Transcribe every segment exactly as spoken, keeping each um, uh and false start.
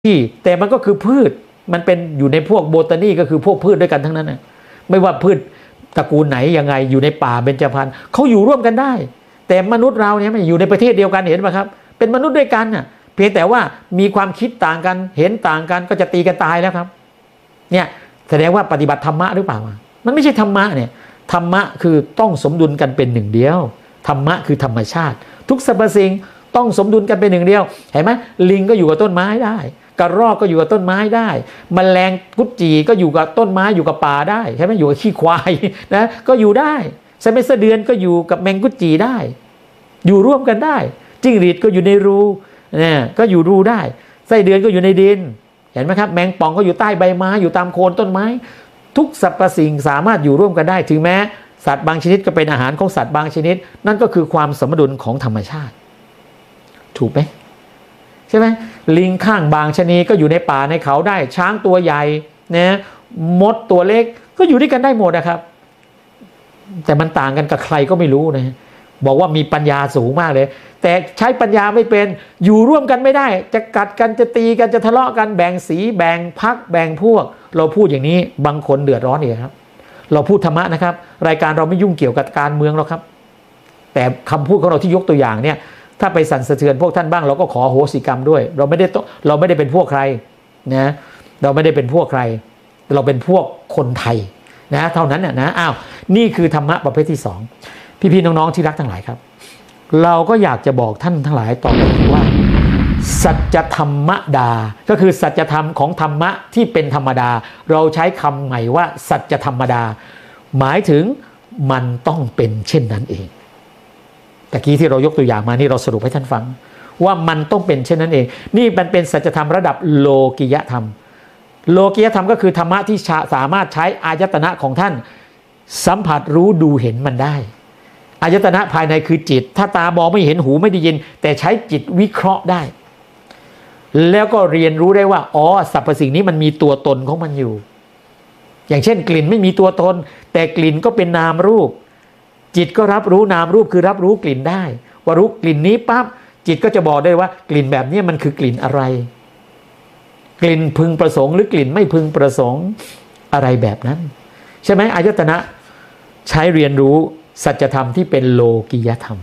ที่แต่มันก็คือพืชมันเป็นอยู่ในพวกโบตานีก็คือพวกพืชด้วยกันทั้งนั้นนะไม่ว่าพืชตระกูลไหนยังไงอยู่ในป่าเบญจพรรณเขาอยู่ร่วมกันได้แต่มนุษย์เราเนี่ยไม่อยู่ในประเทศเดียวกันเห็นไหมครับเป็นมนุษย์ด้วยกันน่ะเพียงแต่ว่ามีความคิดต่างกันเห็นต่างกันก็จะตีกันตายแล้วครับเนี่ยแสดงว่าปฏิบัติธรรมะหรือเปล่ามันไม่ใช่ธรรมะเนี่ยธรรมะคือต้องสมดุลกันเป็นหนึ่งเดียวธรรมะคือธรรมชาติทุกสรรพสิ่งต้องสมดุลกันเป็นหนึ่งเดียวเห็นไหมลิงก็อยู่กับต้นไม้ได้กระรอกก็อยู่กับต้นไม้ได้แมลงกุดจีก็อยู่กับต้นไม้อยู่กับป่าได้ใช่ไหมอยู่กับขี้ควายนะก็อยู่ได้ไซเมสเดือนก็อยู่กับแมงกุดจีได้อยู่ร่วมกันได้จิ้งหรีดก็อยู่ในรูเนี่ยก็อยู่รูได้ไส้เดือนก็อยู่ในดินเห็นไหมครับแมงป่องก็อยู่ใต้ใบไม้อยู่ตามโคนต้นไม้ทุกสรรพสิ่งสามารถอยู่ร่วมกันได้ถึงแม้สัตว์บางชนิดก็เป็นอาหารของสัตว์บางชนิดนั่นก็คือความสมดุลของธรรมชาติถูกไหมใช่ไหมลิงข้างบางชนีก็อยู่ในป่าในเขาได้ช้างตัวใหญ่นะมดตัวเล็กก็อยู่ด้วยกันได้หมดนะครับแต่มันต่างกันกับใครก็ไม่รู้นะบอกว่ามีปัญญาสูงมากเลยแต่ใช้ปัญญาไม่เป็นอยู่ร่วมกันไม่ได้จะกัดกันจะตีกันจะทะเลาะกันแบ่งสีแบ่งพรรคแบ่งพวกเราพูดอย่างนี้บางคนเดือดร้อนอีกครับเราพูดธรรมะนะครับรายการเราไม่ยุ่งเกี่ยวกับการเมืองหรอกครับแต่คำพูดของเราที่ยกตัวอย่างเนี่ยถ้าไปสั่นสะเทือนพวกท่านบ้างเราก็ขอโหสิกรรมด้วยเราไม่ได้เราไม่ได้เป็นพวกใครนะเราไม่ได้เป็นพวกใครเราเป็นพวกคนไทยนะเท่านั้นน่ะนะอ้าวนี่คือธรรมะประเภทที่สองพี่ๆน้องๆที่รักทั้งหลายครับเราก็อยากจะบอกท่านทั้งหลายต่อไปว่าสัจธรรมดาก็คือสัจธรรมของธรรมะที่เป็นธรรมดาเราใช้คำใหม่ว่าสัจธรรมดาหมายถึงมันต้องเป็นเช่นนั้นเองตะกี้ที่เรายกตัวอย่างมานี่เราสรุปให้ท่านฟังว่ามันต้องเป็นเช่นนั้นเองนี่มันเป็นสัจธรรมระดับโลกิยธรรมโลกิยธรรมก็คือธรรมะที่สามารถใช้อายตนะของท่านสัมผัสรู้ดูเห็นมันได้อายตนะภายในคือจิตถ้าตามองไม่เห็นหูไม่ได้ยินแต่ใช้จิตวิเคราะห์ได้แล้วก็เรียนรู้ได้ว่าอ๋อสรรพสิ่งนี้มันมีตัวตนของมันอยู่อย่างเช่นกลิ่นไม่มีตัวตนแต่กลิ่นก็เป็นนามรูปจิตก็รับรู้นามรูปคือรับรู้กลิ่นได้ว่ารู้กลิ่นนี้ปั๊บจิตก็จะบอกได้ว่ากลิ่นแบบนี้มันคือกลิ่นอะไรกลิ่นพึงประสงค์หรือกลิ่นไม่พึงประสงค์อะไรแบบนั้นใช่ไหมอายตนะใช้เรียนรู้สัจธรรมที่เป็นโลกิยธรรม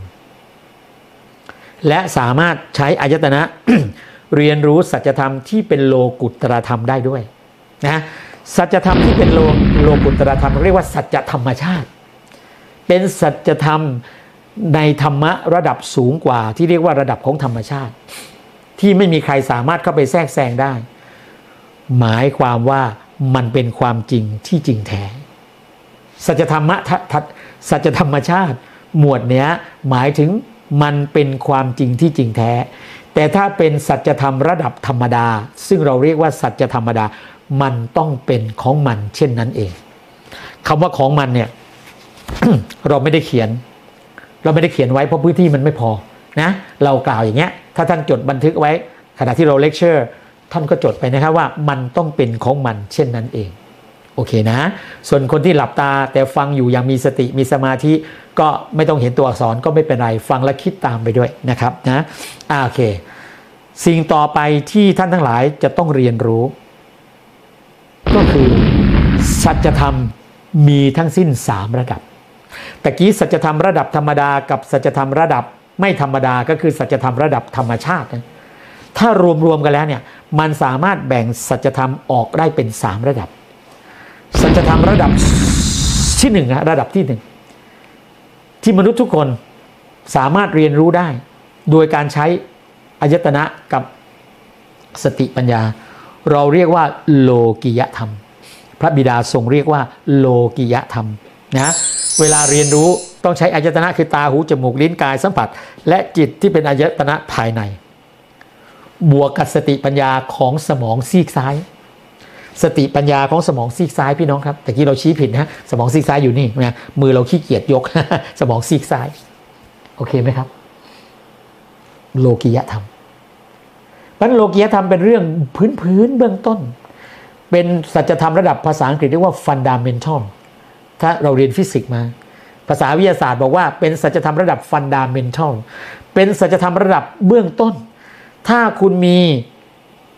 และสามารถใช้อายตนะ เรียนรู้สัจธรรมที่เป็นโลกุตรธรรมได้ด้วยนะสัจธรรมที่เป็นโลโลกุตรธรรมเรียกว่าสัจธรรมชาติเป็นสัจธรรมในธรรมะระดับสูงกว่าที่เรียกว่าระดับของธรรมชาติที่ไม่มีใครสามารถเข้าไปแทรกแซงได้หมายความว่ามันเป็นความจริงที่จริงแท้สัจธรรมะสัจธรรมชาติหมวดเนี้ยหมายถึงมันเป็นความจริงที่จริงแท้แต่ถ้าเป็นสัจธรรมระดับธรรมดาซึ่งเราเรียกว่าสัจธรรมดามันต้องเป็นของมันเช่นนั้นเองคำว่าของมันเนี่ย เราไม่ได้เขียนเราไม่ได้เขียนไว้เพราะพื้นที่มันไม่พอนะเรากล่าวอย่างเงี้ยถ้าท่านจดบันทึกไว้ขณะที่เราเลคเชอร์ท่านก็จดไปนะครับว่ามันต้องเป็นของมันเช่นนั้นเองโอเคนะส่วนคนที่หลับตาแต่ฟังอยู่อย่างมีสติมีสมาธิก็ไม่ต้องเห็นตัวอักษรก็ไม่เป็นไรฟังและคิดตามไปด้วยนะครับนะอ่าโอเคสิ่งต่อไปที่ท่านทั้งหลายจะต้องเรียนรู้ก็คือสัจธรรมมีทั้งสิ้นสามระดับตะกี้สัจธรรมระดับธรรมดากับสัจธรรมระดับไม่ธรรมดาก็คือสัจธรรมระดับธรรมชาตินะถ้ารวมๆกันแล้วเนี่ยมันสามารถแบ่งสัจธรรมออกได้เป็นสามระดับสัจธรรมระดับที่หนึ่งระดับที่หนึ่งที่มนุษย์ทุกคนสามารถเรียนรู้ได้โดยการใช้อายตนะกับสติปัญญาเราเรียกว่าโลกิยธรรมพระบิดาทรงเรียกว่าโลกิยธรรมนะเวลาเรียนรู้ต้องใช้อายตนะคือตาหูจมูกลิ้นกายสัมผัสและจิตที่เป็นอายตนะภายในบวกกับสติปัญญาของสมองซีกซ้ายสติปัญญาของสมองซีกซ้ายพี่น้องครับแต่กี้เราชี้ผิดนะสมองซีกซ้ายอยู่นี่นะมือเราขี้เกียจยก สมองซีกซ้ายโอเคไหมครับโลกิยธรรมมันโลกิยธรรมเป็นเรื่องพื้นๆเบื้องต้นเป็นสัจธรรมระดับภาษาอังกฤษเรียกว่า fundamental ถ้าเราเรียนฟิสิกส์มาภาษาวิทยาศาสตร์บอกว่าเป็นสัจธรรมระดับ fundamental เป็นสัจธรรมระดับเบื้องต้นถ้าคุณมี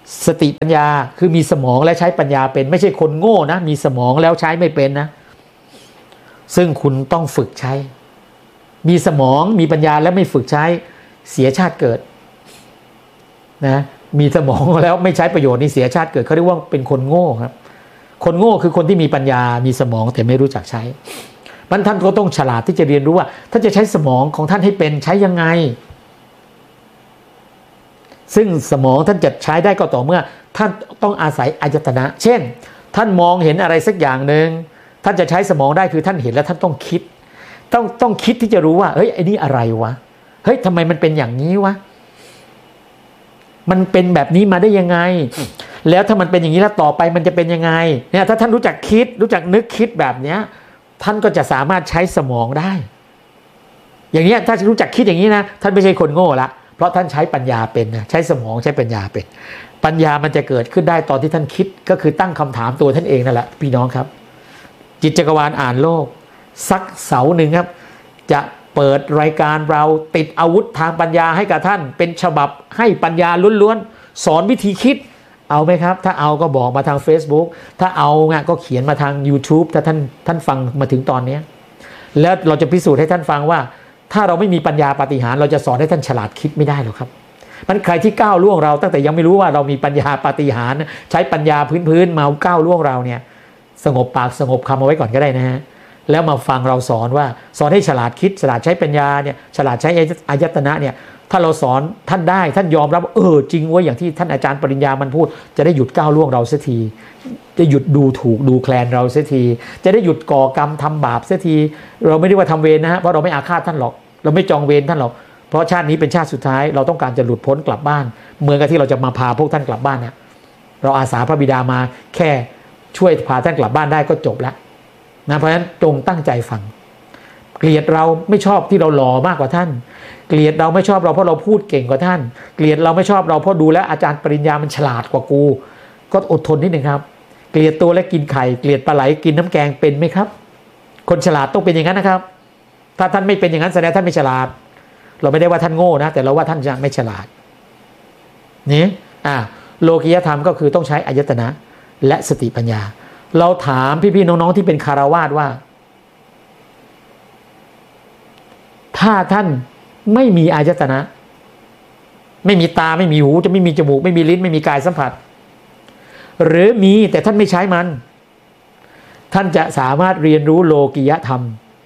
สติปัญญาคือมีสมองและใช้ปัญญาเป็นไม่ใช่คนโง่นะมีสมองแล้วใช้ไม่เป็นนะซึ่งคุณต้องฝึกใช้มีสมองมีปัญญาและไม่ฝึกใช้เสียชาติเกิดนะมีสมองแล้วไม่ใช้ประโยชน์นี่เสียชาติเกิดเขาเรียกว่าเป็นคนโง่ครับคนโง่คือคนที่มีปัญญามีสมองแต่ไม่รู้จักใช้มันท่านก็ต้องฉลาดที่จะเรียนรู้ว่าถ้าจะใช้สมองของท่านให้เป็นใช้ยังไงซึ่งสมองท่านจะใช้ได้ก็ต่อเมื่อท่านต้องอาศัยอายตนะเช่นท่านมองเห็นอะไรสักอย่างหนึ่งท่านจะใช้สมองได้คือท่านเห็นแล้วท่านต้องคิดต้องต้องคิดที่จะรู้ว่าเฮ้ยไอ้นี่อะไรวะเฮ้ยทำไมมันเป็นอย่างนี้วะมันเป็นแบบนี้มาได้ยังไงแล้วถ้ามันเป็นอย่างนี้แล้วต่อไปมันจะเป็นยังไงเนี่ยถ้าท่านรู้จักคิดรู้จักนึกคิดแบบเนี้ยท่านก็จะสามารถใช้สมองได้อย่างนี้ถ้ารู้จักคิดอย่างนี้นะท่านไม่ใช่คนโง่ละเพราะท่านใช้ปัญญาเป็นนะใช้สมองใช้ปัญญาเป็นปัญญามันจะเกิดขึ้นได้ตอนที่ท่านคิดก็คือตั้งคำถามตัวท่านเองนั่นแหละพี่น้องครับจิตจักรวาลอ่านโลกสักเสาหนึ่งครับจะเปิดรายการเราติดอาวุธทางปัญญาให้กับท่านเป็นฉบับให้ปัญญาล้วนๆสอนวิธีคิดเอาไหมครับถ้าเอาก็บอกมาทาง Facebook ถ้าเอาเนี่ยก็เขียนมาทาง YouTube ถ้าท่านท่านฟังมาถึงตอนนี้แล้วเราจะพิสูจน์ให้ท่านฟังว่าถ้าเราไม่มีปัญญาปาฏิหาริย์เราจะสอนให้ท่านฉลาดคิดไม่ได้หรอกครับมันใครที่ก้าวล่วงเราตั้งแต่ยังไม่รู้ว่าเรามีปัญญาปาฏิหาริย์ใช้ปัญญาพื้นๆมาก้าวล่วงเราเนี่ยสงบปากสงบคำเอาไว้ก่อนก็ได้นะฮะแล้วมาฟังเราสอนว่าสอนให้ฉลาดคิดฉลาดใช้ปัญญาเนี่ยฉลาดใช้อายตนะเนี่ยถ้าเราสอนท่านได้ท่านยอมรับเออจริงเว้ยอย่างที่ท่านอาจารย์ปริญญามันพูดจะได้หยุดก้าวล่วงเราเสียทีจะหยุดดูถูกดูแคลนเราเสียทีจะได้หยุดก่อกรรมทำบาปเสียทีเราไม่ได้ว่าทำเวรนะฮะเพราะเราไม่อาฆาตท่านหรอกเราไม่จองเวรท่านหรอกเพราะชาตินี้เป็นชาติสุดท้ายเราต้องการจะหลุดพ้นกลับบ้านเหมือนกับที่เราจะมาพาพวกท่านกลับบ้านเนี่ยเราอาสาพระบิดามาแค่ช่วยพาท่านกลับบ้านได้ก็จบแล้วนะเพราะฉะนั้นจงตั้งใจฟังเกลียดเราไม่ชอบที่เราหล่อมากกว่าท่านเกลียดเราไม่ชอบเราเพราะเราพูดเก่งกว่าท่านเกลียดเราไม่ชอบเราเพราะดูแล้วอาจารย์ปริญญามันฉลาดกว่ากูก็อดทนนิดหนึ่งครับเกลียดตัวและกินไข่เกลียดปลาไหลกินน้ำแกงเป็นไหมครับคนฉลาดต้องเป็นอย่างนั้นนะครับถ้าท่านไม่เป็นอย่างนั้นแสดงท่านไม่ฉลาดเราไม่ได้ว่าท่านโง่นะแต่เราว่าท่านจะไม่ฉลาดนี่อ่ะโลกิยธรรมก็คือต้องใช้อายตนะและสติปัญญาเราถามพี่ๆน้องๆที่เป็นคฤหัสถ์ว่าถ้าท่านไม่มีอายตนะไม่มีตาไม่มีหูจะไม่มีจมูกไม่มีลิ้นไม่มีกายสัมผัสหรือมีแต่ท่านไม่ใช้มันท่านจะสามารถเรียนรู้โลกิยธรรม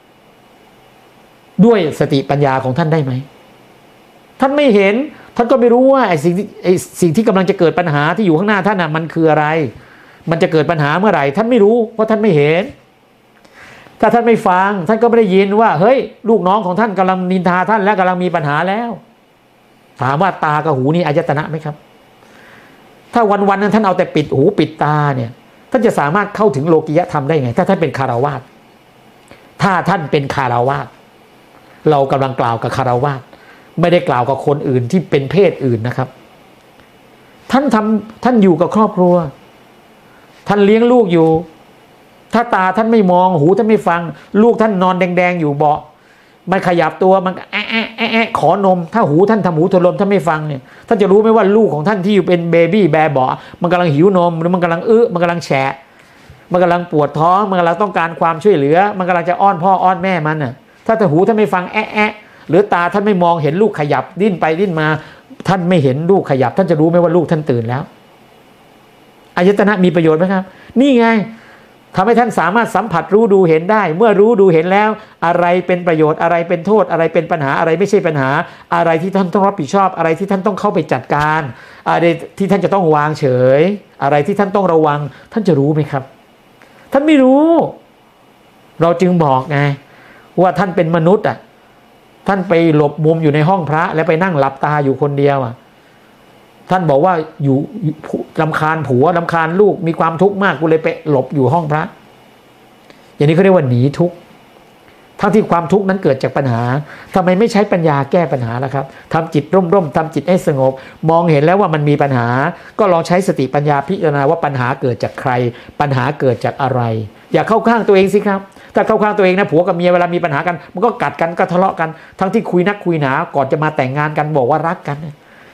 ด้วยสติปัญญาของท่านได้ไหมท่านไม่เห็นท่านก็ไม่รู้ว่าไอ้สิ่งที่ไอ้สิ่งที่กำลังจะเกิดปัญหาที่อยู่ข้างหน้าท่านน่ะมันคืออะไรมันจะเกิดปัญหาเมื่อไหร่ท่านไม่รู้เพราะท่านไม่เห็นถ้าท่านไม่ฟังท่านก็ไม่ได้ยินว่าเฮ้ยลูกน้องของท่านกำลังนินทาท่านและกำลังมีปัญหาแล้วถามว่าตากับหูนี่อายตนะไหมครับถ้าวันๆนั้นท่านเอาแต่ปิดหูปิดตาเนี่ยท่านจะสามารถเข้าถึงโลกิยธรรมได้ไงถ้าท่านเป็นคฤหัสถ์ถ้าท่านเป็นคฤหัสถ์เรากำลังกล่าวกับคฤหัสถ์ไม่ได้กล่าวกับคนอื่นที่เป็นเพศอื่นนะครับท่านทำท่านอยู่กับครอบครัวท่านเลี้ยงลูกอยู่ถ้าตาท่านไม่มองหูท่านไม่ฟังลูกท่านนอนแดงๆอยู่เบาะมันขยับตัวมันแอะแอะแอะแอะขอนมถ้าหูท่านทำหูทนลมท่านไม่ฟังเนี่ยท่านจะรู้ไหมว่าลูกของท่านที่อยู่เป็นเบบี้แบเบาะมันกำลังหิวนมหรือมันกำลังอื้อมันกำลังแฉะมันกำลังปวดท้องมันกำลังต้องการความช่วยเหลือมันกำลังจะอ้อนพ่ออ้อนแม่มันน่ะถ้าแต่หูท่านไม่ฟังแอะแอะหรือตาท่านไม่มองเห็นลูกขยับดิ้นไปดิ้นมาท่านไม่เห็นลูกขยับท่านจะรู้ไหมว่าลูกท่านตื่นแล้วอายตนะมีประโยชน์ไหมครับนี่ไงทำให้ท่านสามารถสัมผัสรู้ดูเห็นได้เมื่อรู้ดูเห็นแล้วอะไรเป็นประโยชน์อะไรเป็นโทษอะไรเป็นปัญหาอะไรไม่ใช่ปัญหาอะไรที่ท่านต้องรับผิดชอบอะไรที่ท่านต้องเข้าไปจัดการอะไรที่ท่านจะต้องวางเฉยอะไรที่ท่านต้องระวังท่านจะรู้ไหมครับท่านไม่รู้เราจึงบอกไงว่าท่านเป็นมนุษย์อ่ะท่านไปหลบมุมอยู่ในห้องพระแล้วไปนั่งหลับตาอยู่คนเดียวอ่ะท่านบอกว่าอยู่รำคาญผัวรำคาญลูกมีความทุกข์มากกูเลยไปหลบอยู่ห้องพระอย่างนี้เขาเรียกว่าหนีทุกข์ทั้งที่ความทุกข์นั้นเกิดจากปัญหาทำไมไม่ใช้ปัญญาแก้ปัญหาล่ะครับทำจิตร่มๆทำจิตให้สงบมองเห็นแล้วว่ามันมีปัญหาก็ลองใช้สติปัญญาพิจารณาว่าปัญหาเกิดจากใครปัญหาเกิดจากอะไรอย่าเข้าข้างตัวเองสิครับถ้าเข้าข้างตัวเองนะผัวกับเมียเวลามีปัญหากันมันก็กัดกันก็ทะเลาะกันทั้งที่คุยนักคุยหนาก่อนจะมาแต่งงานกันบอกว่ารักกัน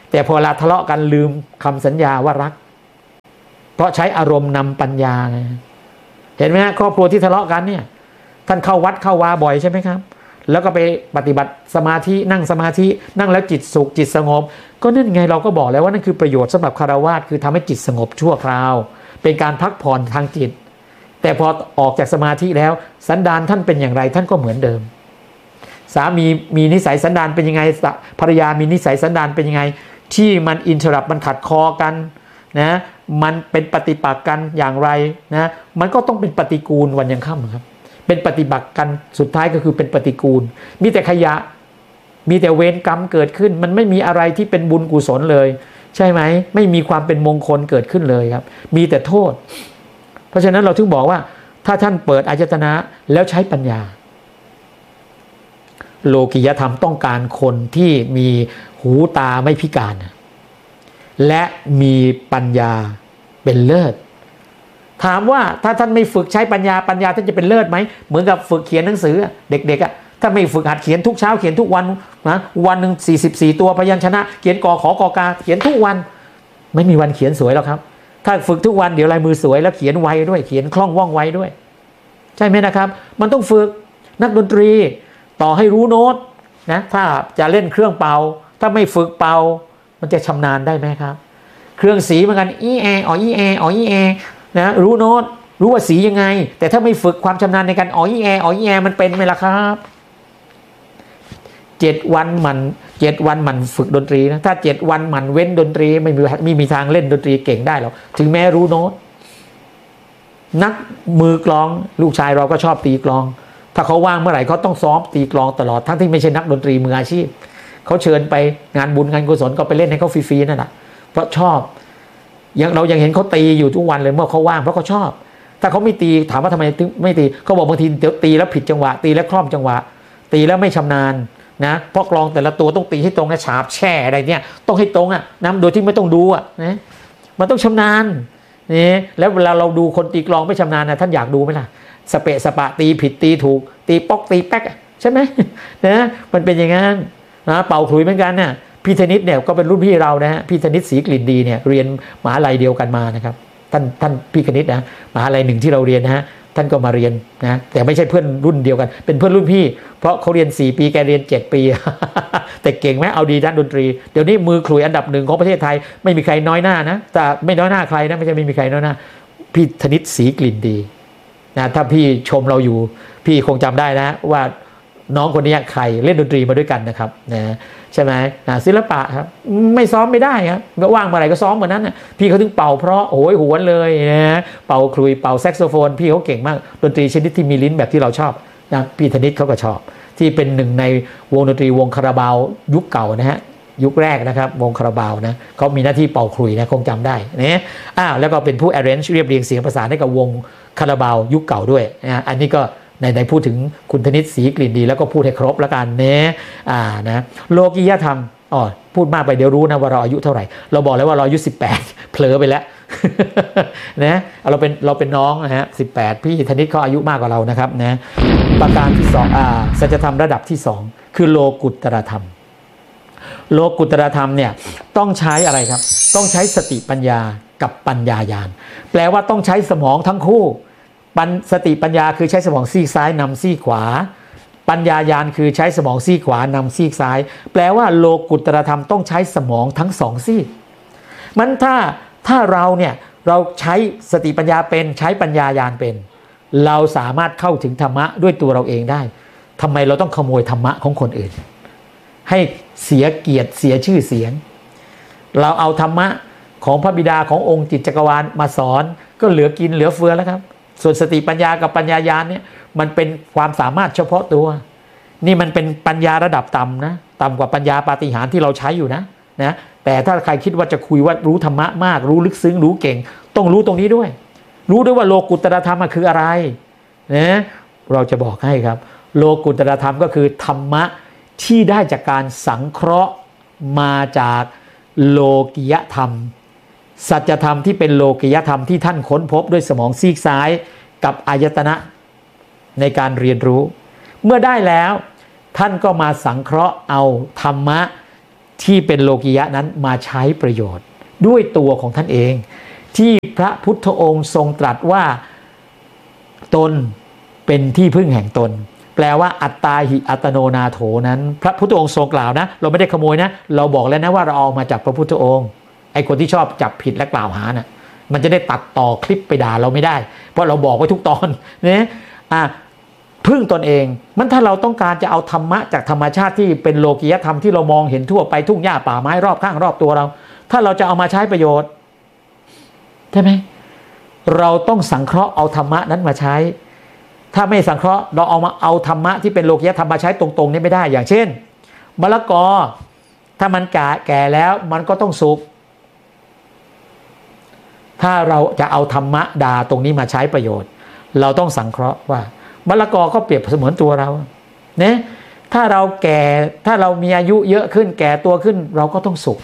แต่พอเวลาทะเลาะกันลืมคำสัญญาว่ารักเพราะใช้อารมณ์นำปัญญาไงเห็นไหมฮะครอบครัวที่ทะเลาะกันเนี่ยท่านเข้าวัดเข้าวาบ่อยใช่ไหมครับแล้วก็ไปปฏิบัติสมาธินั่งสมาธินั่งแล้วจิตสุขจิตสงบก็นั่นไงเราก็บอกแล้วว่านั่นคือประโยชน์สำหรับคฤหัสถ์คือทำให้จิตสงบชั่วคราวเป็นการพักผ่อนทางจิตแต่พอออกจากสมาธิแล้วสันดานท่านเป็นอย่างไรท่านก็เหมือนเดิมสามีมีนิสัยสันดานเป็นยังไงภรรยามีนิสัยสันดานเป็นยังไงที่มันอินเทอร์รัปมันขัดคอกันนะมันเป็นปฏิปักษ์กันอย่างไรนะมันก็ต้องเป็นปฏิกูลวันยังค่ำครับเป็นปฏิบัติกันสุดท้ายก็คือเป็นปฏิกูลมีแต่ขยะมีแต่เวรกรรมเกิดขึ้นมันไม่มีอะไรที่เป็นบุญกุศลเลยใช่ไหมไม่มีความเป็นมงคลเกิดขึ้นเลยครับมีแต่โทษเพราะฉะนั้นเราถึงบอกว่าถ้าท่านเปิดอายตนะแล้วใช้ปัญญาโลกิยธรรมต้องการคนที่มีหูตาไม่พิการและมีปัญญาเป็นเลิศถามว่าถ้าท่านไม่ฝึกใช้ปัญญาปัญญาท่านจะเป็นเลิศไหมเหมือนกับฝึกเขียนหนังสือเด็กๆอ่ะถ้าไม่ฝึกหัดเขียนทุกเช้าเขียนทุกวันนะวันหนึ่งสี่สิบสี่ตัวพยัญชนะเขียนกอขอกอกาเขียนทุกวันไม่มีวันเขียนสวยหรอกครับถ้าฝึกทุกวันเดี๋ยวลายมือสวยแล้วเขียนไวด้วยเขียนคล่องว่องไวด้วยใช่ไหมนะครับมันต้องฝึกนักดนตรีต่อให้รู้โน้ตนะถ้าจะเล่นเครื่องเป่าถ้าไม่ฝึกเป่ามันจะชำนาญได้ไหมครับเครื่องสีเหมือนกันอีแออ๋ออีแออ๋ออีแอนะรู้โน้ตรู้ว่าสียังไงแต่ถ้าไม่ฝึกความชำนาญในการอ๋ออีแออ๋ออีแอมันเป็นไหมล่ะครับเจ็ดวันมันเจ็ดวันมันฝึกดนตรีนะถ้าเจ็ดวันมันเว้นดนตรีไม่มีไม่มีทางเล่นดนตรีเก่งได้หรอกถึงแม้รู้โน้ตนักมือกลองลูกชายเราก็ชอบตีกลองถ้าเขาว่างเมื่อไหร่เขาต้องซ้อมตีกลองตลอดทั้งที่ไม่ใช่นักดนตรีมืออาชีพเขาเชิญไปงานบุญงานกุศลก็ไปเล่นให้เขาฟรีๆนั่นแหละเพราะชอบยังเรายังเห็นเขาตีอยู่ทุกวันเลยเมื่อเขาว่างเพราะเขาชอบถ้าเขาไม่ตีถามว่าทำไมไม่ตีเขาบอกบางทีเดี๋ยวตีแล้วผิดจังหวะตีแล้วคล่อมจังหวะตีแล้วไม่ชำนาญนะเพราะกลองแต่ละตัวต้องตีให้ตรงนะฉาบแช่อะไรเนี่ยต้องให้ตรงอ่ะนะโดยที่ไม่ต้องดูอ่ะนะมันต้องชำนาญนี่แล้วเวลาเราดูคนตีกลองไม่ชำนาญนะท่านอยากดูไหมล่ะสเปะสปะตีผิดตีถูกตีป๊อกตีแป๊กใช่ไหมนะมันเป็นอย่างนั้นนะเป่าขลุ่ยเหมือนกันเนี่ยพี่ธนิตเนี่ยก็เป็นรุ่นพี่เรานะฮะพี่ธนิตศรีกลิ่นดีเนี่ยเรียนมหาลัยเดียวกันมานะครับท่านท่านพี่ธนิตนะมหาลัยหนึ่งที่เราเรียนนะฮะท่านก็มาเรียนนะแต่ไม่ใช่เพื่อนรุ่นเดียวกันเป็นเพื่อนรุ่นพี่เพราะเขาเรียนสี่ปีแกเรียนเจ็ดปี แต่เก่งไหมเอาดีด้านดนตรีเดี๋ยวนี้มือขลุ่ยอันดับหนึ่งของประเทศไทยไม่มีใครน้อยหน้านะแต่ไม่น้อยหน้าใครนะไม่ใช่ไม่มีใครน้อยหน้าพี่ธนิตศรีกลิ่นดีนะถ้าพี่ชมเราอยู่พี่คงจำได้นะว่าน้องคนนี้ใครเล่นดนตรีมาด้วยกันนะครับนะใช่ไหมนะศิลปะครับไม่ซ้อมไม่ได้ครับว่างเมื่อไหร่ก็ซ้อมเหมือนนั้นนะพี่เขาถึงเป่าเพราะโอ้ยหวนเลยนะเป่าคลุยเป่าแซกโซโฟนพี่เขาเก่งมากดนตรีชนิดที่มีลิ้นแบบที่เราชอบนะพี่ธนิตเขาก็ชอบที่เป็นหนึ่งในวงดนตรีวงคาราบาวยุคเก่านะฮะยุคแรกนะครับวงคาราบาวนะเขามีหน้าที่เป่าคลุยนะคงจำได้นะอ้าวแล้วก็เป็นผู้ arrange เรียบเรียงเสียงประสานให้กับวงคาราบาวยุคเก่าด้วยนะอันนี้ก็ในในพูดถึงคุณธนิตศรีกลิ่นดีแล้วก็พูดให้ครบแล้วกันเนะอ่านะโลกิยธรรมอ๋อพูดมากไปเดี๋ยวรู้นะว่าเราอายุเท่าไหร่เราบอกแล้วว่าเราอายุสิบแปดเผลอไปแล้ว นะเราเป็นเราเป็นน้องนะฮะสิบแปดพี่ธนิตเขาอายุมากกว่าเรานะครับนะประการที่สองอ่าสัจธรรมระดับที่สองคือโลกุตตรธรรมโลกุตตรธรรมเนี่ยต้องใช้อะไรครับต้องใช้สติปัญญากับปัญญาญาณแปลว่าต้องใช้สมองทั้งคู่ปัญสติปัญญาคือใช้สมองซีกซ้ายนำซีกขวาปัญญาญาณคือใช้สมองซีกขวานำซีกซ้ายแปลว่าโลกุตตรธรรมต้องใช้สมองทั้งสองซีกมันถ้าถ้าเราเนี่ยเราใช้สติปัญญาเป็นใช้ปัญญาญาณเป็นเราสามารถเข้าถึงธรรมะด้วยตัวเราเองได้ทำไมเราต้องขโมยธรรมะของคนอื่นให้เสียเกียรติเสียชื่อเสียงเราเอาธรรมะของพระบิดาขององค์จิตจักรวาลมาสอนก็เหลือกินเหลือเฟือแล้วครับส่วนสติปัญญากับปัญญาญาณเนี่ยมันเป็นความสามารถเฉพาะตัวนี่มันเป็นปัญญาระดับต่ำนะต่ำกว่าปัญญาปาฏิหาริย์ที่เราใช้อยู่นะนะแต่ถ้าใครคิดว่าจะคุยว่ารู้ธรรมะมากรู้ลึกซึ้งรู้เก่งต้องรู้ตรงนี้ด้วยรู้ด้วยว่าโลกุตตรธรรมคืออะไรนะเราจะบอกให้ครับโลกุตตรธรรมก็คือธรรมะที่ได้จากการสังเคราะห์มาจากโลกิยธรรมสัจธรรมที่เป็นโลกิยธรรมที่ท่านค้นพบด้วยสมองซีกซ้ายกับอายตนะในการเรียนรู้เมื่อได้แล้วท่านก็มาสังเคราะห์เอาธรรมะที่เป็นโลกิยะนั้นมาใช้ประโยชน์ด้วยตัวของท่านเองที่พระพุทธองค์ทรงตรัสว่าตนเป็นที่พึ่งแห่งตนแปลว่าอัตตาหิอัตโนนาโถนั้นพระพุทธองค์ทรงกล่าวนะเราไม่ได้ขโมยนะเราบอกแล้วนะว่าเราเอามาจากพระพุทธองค์ไอ้คนที่ชอบจับผิดและกล่าวหานะมันจะได้ตัดต่อคลิปไปด่าเราไม่ได้เพราะเราบอกไว้ทุกตอนเนี่ยอ่ะพึ่งตนเองมันถ้าเราต้องการจะเอาธรรมะจากธรรมชาติที่เป็นโลกียธรรมที่เรามองเห็นทั่วไปทุ่งหญ้าป่าไม้รอบข้างรอบตัวเราถ้าเราจะเอามาใช้ประโยชน์ใช่ไหมเราต้องสังเคราะห์เอาธรรมะนั้นมาใช้ถ้าไม่สังเคราะห์เราเอามาเอาธรรมะที่เป็นโลกียธรรมมาใช้ตรงๆนี่ไม่ได้อย่างเช่นมะละกอถ้ามันแก่แก่แล้วมันก็ต้องสุกถ้าเราจะเอาธรรมะดาตรงนี้มาใช้ประโยชน์เราต้องสังเคราะห์ว่ามะละกอก็เปรียบเสมือนตัวเราเนี่ยถ้าเราแก่ถ้าเรามีอายุเยอะขึ้นแก่ตัวขึ้นเราก็ต้องสุก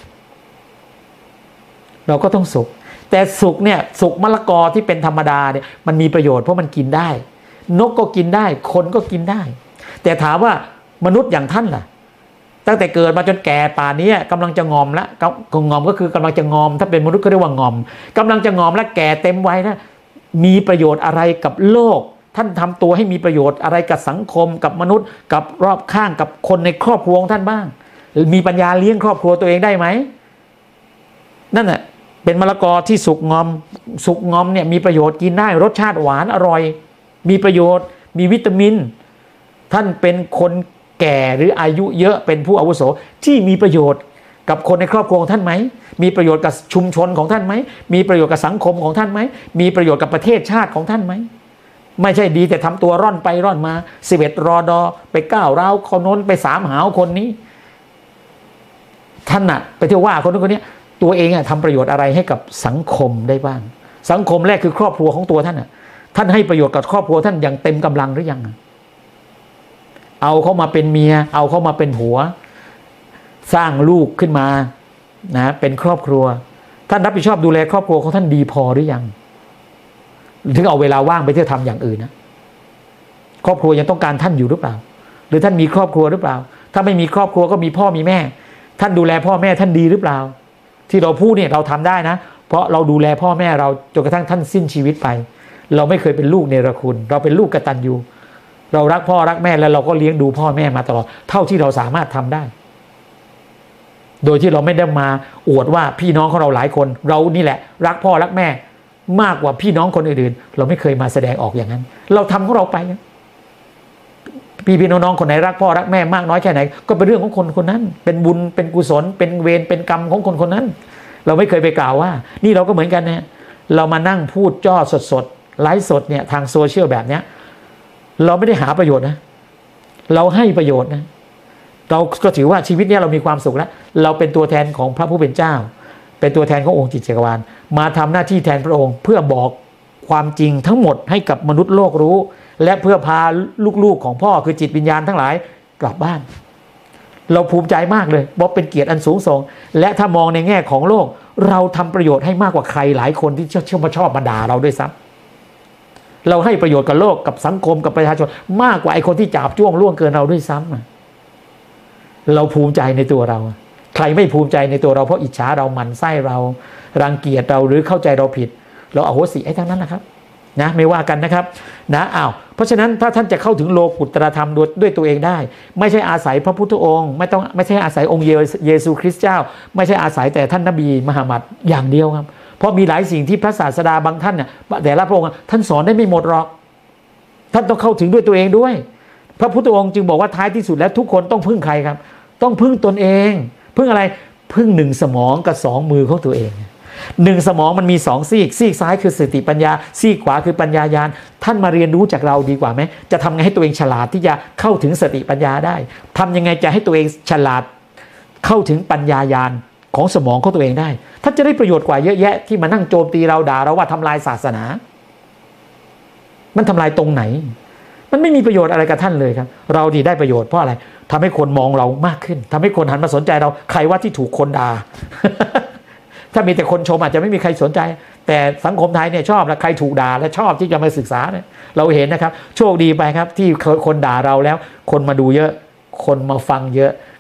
เราก็ต้องสุกแต่สุกเนี่ยสุกมะละกอที่เป็นธรรมดาเนี่ยมันมีประโยชน์เพราะมันกินได้นกก็กินได้คนก็กินได้แต่ถามว่ามนุษย์อย่างท่านล่ะตั้งแต่เกิดมาจนแก่ป่านนี้กำลังจะงอมแล้วก็งอมก็คือกำลังจะงอมถ้าเป็นมนุษย์ก็เรียกว่างอมกำลังจะงอมและแก่เต็มวัยนะมีประโยชน์อะไรกับโลกท่านทำตัวให้มีประโยชน์อะไรกับสังคมกับมนุษย์กับรอบข้างกับคนในครอบครัวของท่านบ้างมีปัญญาเลี้ยงครอบครัวตัวเองได้ไหมนั่นแหละเป็นมะละกอที่สุกงอมสุกงอมเนี่ยมีประโยชน์กินได้รสชาติหวานอร่อยมีประโยชน์มีวิตามินท่านเป็นคนแก่หรืออายุเยอะเป็นผู้อาวุโสที่มีประโยชน์กับคนในครอบครัวของท่านไหมมีประโยชน์กับชุมชนของท่านไหมมีประโยชน์กับสังคมของท่านไหมมีประโยชน์กับประเทศชาติของท่านไหมไม่ใช่ดีแต่ทำตัวร่อนไปร่อนมาสิบเอ็ดรอดอไปก้าวร้าวคนโน้นไปสามหาวคนนี้ท่านน่ะไปเที่ยวว่าคนนู้นคนนี้ตัวเองอะทำประโยชน์อะไรให้กับสังคมได้บ้างสังคมแรกคือครอบครัวของตัวท่านอะท่านให้ประโยชน์กับครอบครัวท่านอย่างเต็มกำลังหรือยังเอาเขามาเป็นเมียเอาเขามาเป็นผัวสร้างลูกขึ้นมานะเป็นครอบครัวท่านรับผิดชอบดูแลครอบครัวของท่านดีพอหรือยังถึงเอาเวลาว่างไปเที่ยวทำอย่างอื่นนะครอบครัวยังต้องการท่านอยู่หรือเปล่าหรือท่านมีครอบครัวหรือเปล่าถ้าไม่มีครอบครัวก็มีพ่อมีแม่ท่านดูแลพ่อแม่ท่านดีหรือเปล่าที่เราพูดเนี่ยเราทำได้นะเพราะเราดูแลพ่อแม่เราจนกระทั่งท่านสิ้นชีวิตไปเราไม่เคยเป็นลูกเนรคุณเราเป็นลูกกตัญญูเรารักพ่อรักแม่แล้วเราก็เลี้ยงดูพ่อแม่มาตลอดเท่าที่เราสามารถทำได้โดยที่เราไม่ได้มาอวดว่าพี่น้องของเราหลายคนเรานี่แหละรักพ่อรักแม่มากกว่าพี่น้องคนอื่นๆเราไม่เคยมาแสดงออกอย่างนั้นเราทำของเราไปพี่พี่น้องๆคนไหนรักพ่อรักแม่มากน้อยแค่ไหนก็เป็นเรื่องของคนคนนั้นเป็นบุญเป็นกุศลเป็นเวรเป็นกรรมของคนคนนั้นเราไม่เคยไปกล่าวว่านี่เราก็เหมือนกันเนี่ยเรามานั่งพูดจ้อสดๆไลฟ์สดเนี่ยทางโซเชียลแบบเนี้ยเราไม่ได้หาประโยชน์นะเราให้ประโยชน์นะเราก็ถือว่าชีวิตนี้เรามีความสุขแล้วเราเป็นตัวแทนของพระผู้เป็นเจ้าเป็นตัวแทนขององค์จิตจักรวาลมาทำหน้าที่แทนพระองค์เพื่อบอกความจริงทั้งหมดให้กับมนุษย์โลกรู้และเพื่อพาลูกๆของพ่อคือจิตวิญญาณทั้งหลายกลับบ้านเราภูมิใจมากเลยบอกเป็นเกียรติอันสูงส่งและถ้ามองในแง่ของโลกเราทำประโยชน์ให้มากกว่าใครหลายคนที่เชื่อมาชอบมาด่าเราด้วยซ้ำเราให้ประโยชน์กับโลกกับสังคมกับประชาชนมากกว่าไอ้คนที่จับจ้วงล่วงเกินเราด้วยซ้ำเราภูมิใจในตัวเราใครไม่ภูมิใจในตัวเราเพราะอิจฉาเราหมั่นไส้เรารังเกียจเราหรือเข้าใจเราผิดเราอโหสิไอ้ทั้งนั้นนะครับนะไม่ว่ากันนะครับนะอ้าวเพราะฉะนั้นถ้าท่านจะเข้าถึงโลกุตตรธรรมด้วยตัวเองได้ไม่ใช่อาศัยพระพุทธองค์ไม่ต้องไม่ใช่อาศัยองค์เยซูคริสต์เจ้าไม่ใช่อาศัยแต่ท่านนบีมุฮัมมัดอย่างเดียวครับเพราะมีหลายสิ่งที่พระศาสดาบางท่านเนี่ยแต่ละพระองค์ท่านสอนได้ไม่หมดหรอกท่านต้องเข้าถึงด้วยตัวเองด้วยพระพุทธองค์จึงบอกว่าท้ายที่สุดแล้วทุกคนต้องพึ่งใครครับต้องพึ่งตนเองพึ่งอะไรพึ่งหนึ่งสมองกับสองมือของตัวเองหนึ่งสมองมันมีสองซีกซีกซ้ายคือสติปัญญาซีกขวาคือปัญญาญาณท่านมาเรียนรู้จากเราดีกว่าไหมจะทำไงให้ตัวเองฉลาดที่จะเข้าถึงสติปัญญาได้ทำยังไงจะให้ตัวเองฉลาดเข้าถึงปัญญาญาณของสมองของตัวเองได้ท่านจะได้ประโยชน์กว่าเยอะแยะที่มานั่งโจมตีเราด่าเราว่าทำลายศาสนามันทำลายตรงไหนมันไม่มีประโยชน์อะไรกับท่านเลยครับเราดีได้ประโยชน์เพราะอะไรทำให้คนมองเรามากขึ้นทำให้คนหันมาสนใจเราใครว่าที่ถูกคนด่า ถ้ามีแต่คนชมอาจจะไม่มีใครสนใจแต่สังคมไทยเนี่ยชอบแล้วใครถูกด่าและชอบที่จะมาศึกษาเนี่ยเราเห็นนะครับโชคดีไปครับที่คนด่าเราแล้วคนมาดูเยอะคนมาฟังเยอะ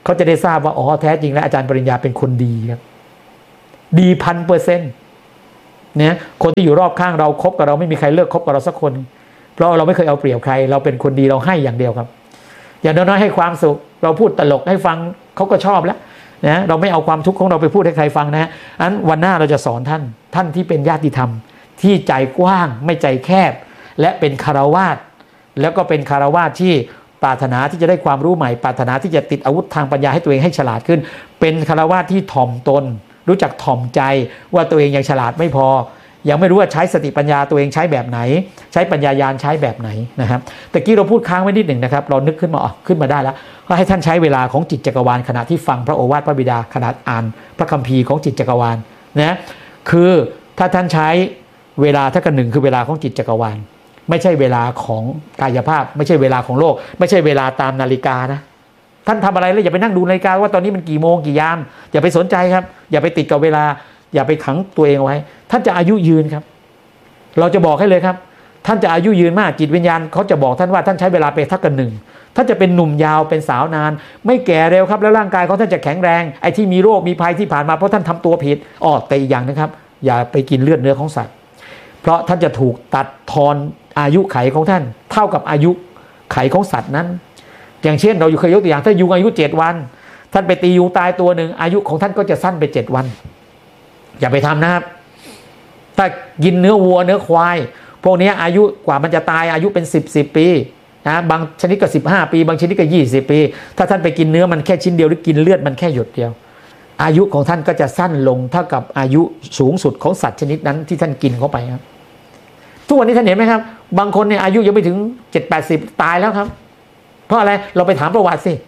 เขาจะได้ทราบว่าอ๋อแท้จริงแล้วอาจารย์ปริญญาเป็นคนดีครับดีพันเปอร์เซ็นต์เนี่ยคนที่อยู่รอบข้างเราคบกับเราไม่มีใครเลิกคบกับเราสักคนเพราะเราไม่เคยเอาเปรียบใครเราเป็นคนดีเราให้อย่างเดียวครับอย่างน้อยๆให้ความสุขเราพูดตลกให้ฟังเขาก็ชอบแล้วนะเราไม่เอาความทุกข์ของเราไปพูดให้ใครฟังนะอันวันหน้าเราจะสอนท่านท่านที่เป็นญาติธรรมที่ใจกว้างไม่ใจแคบและเป็นคารวาสแล้วก็เป็นคารวาสที่ปรารถนาที่จะได้ความรู้ใหม่ปรารถนาที่จะติดอาวุธทางปัญญาให้ตัวเองให้ฉลาดขึ้นเป็นคารวาสที่ถ่อมตนรู้จักถ่อมใจว่าตัวเองยังฉลาดไม่พอยังไม่รู้ว่าใช้สติปัญญาตัวเองใช้แบบไหนใช้ปัญญายาณใช้แบบไหนนะครับแต่กี้เราพูดค้างไว้นิดหนึ่งนะครับเรานึกขึ้นมาอ๋อขึ้นมาได้แล้วก็ให้ท่านใช้เวลาของจิตจักรวาลขณะที่ฟังพระโอวาทพระบิดาขณะอ่านพระคัมภีร์ของจิตจักรวาลนะคือถ้าท่านใช้เวลาเท่ากับหนึ่งคือเวลาของจิตจักรวาลไม่ใช่เวลาของกายภาพไม่ใช่เวลาของโลกไม่ใช่เวลาตามนาฬิกานะท่านทำอะไรแล้วอย่าไปนั่งดูนาฬิกาว่าตอนนี้มันกี่โมงกี่ยามอย่าไปสนใจครับอย่าไปติดกับเวลาอย่าไปขังตัวเองเอาไว้ท่านจะอายุยืนครับเราจะบอกให้เลยครับท่านจะอายุยืนมากจิตวิญญาณเขาจะบอกท่านว่าท่านใช้เวลาไปทักกันหนึ่งท่านจะเป็นหนุ่มยาวเป็นสาวนานไม่แก่เร็วครับแล้วร่างกายของท่านจะแข็งแรงไอ้ที่มีโรคมีภัยที่ผ่านมาเพราะท่านทำตัวผิดอ๋อแต่อีกอย่างนะครับอย่าไปกินเลือดเนื้อของสัตว์เพราะท่านจะถูกตัดทอนอายุไขของท่านเท่ากับอายุไขของสัตว์นั้นอย่างเช่นเราอยู่เคยยกตัวอย่างถ้ายุงอายุเจ็ดวันท่านไปตียุงตายตัวหนึ่งอายุของท่านก็จะสั้นไปเจ็ดวันอย่าไปทำนะครับถ้ากินเนื้อวัวเนื้อควายพวกนี้อายุกว่ามันจะตายอายุเป็นสิบสิบปีนะบางชนิดก็สิบห้าปีบางชนิดก็ยี่สิบปีถ้าท่านไปกินเนื้อมันแค่ชิ้นเดียวหรือกินเลือดมันแค่หยดเดียวอายุของท่านก็จะสั้นลงเท่ากับอายุสูงสุดของสัตว์ชนิดนั้นที่ท่านกินเข้าไปครับทุกวันนี้ท่านเห็นไหมครับบางคนเนี่ยอายุยังไม่ถึงเจ็ดแปดสิบตายแล้วครับเพราะอะไรเราไปถามประวัติสิ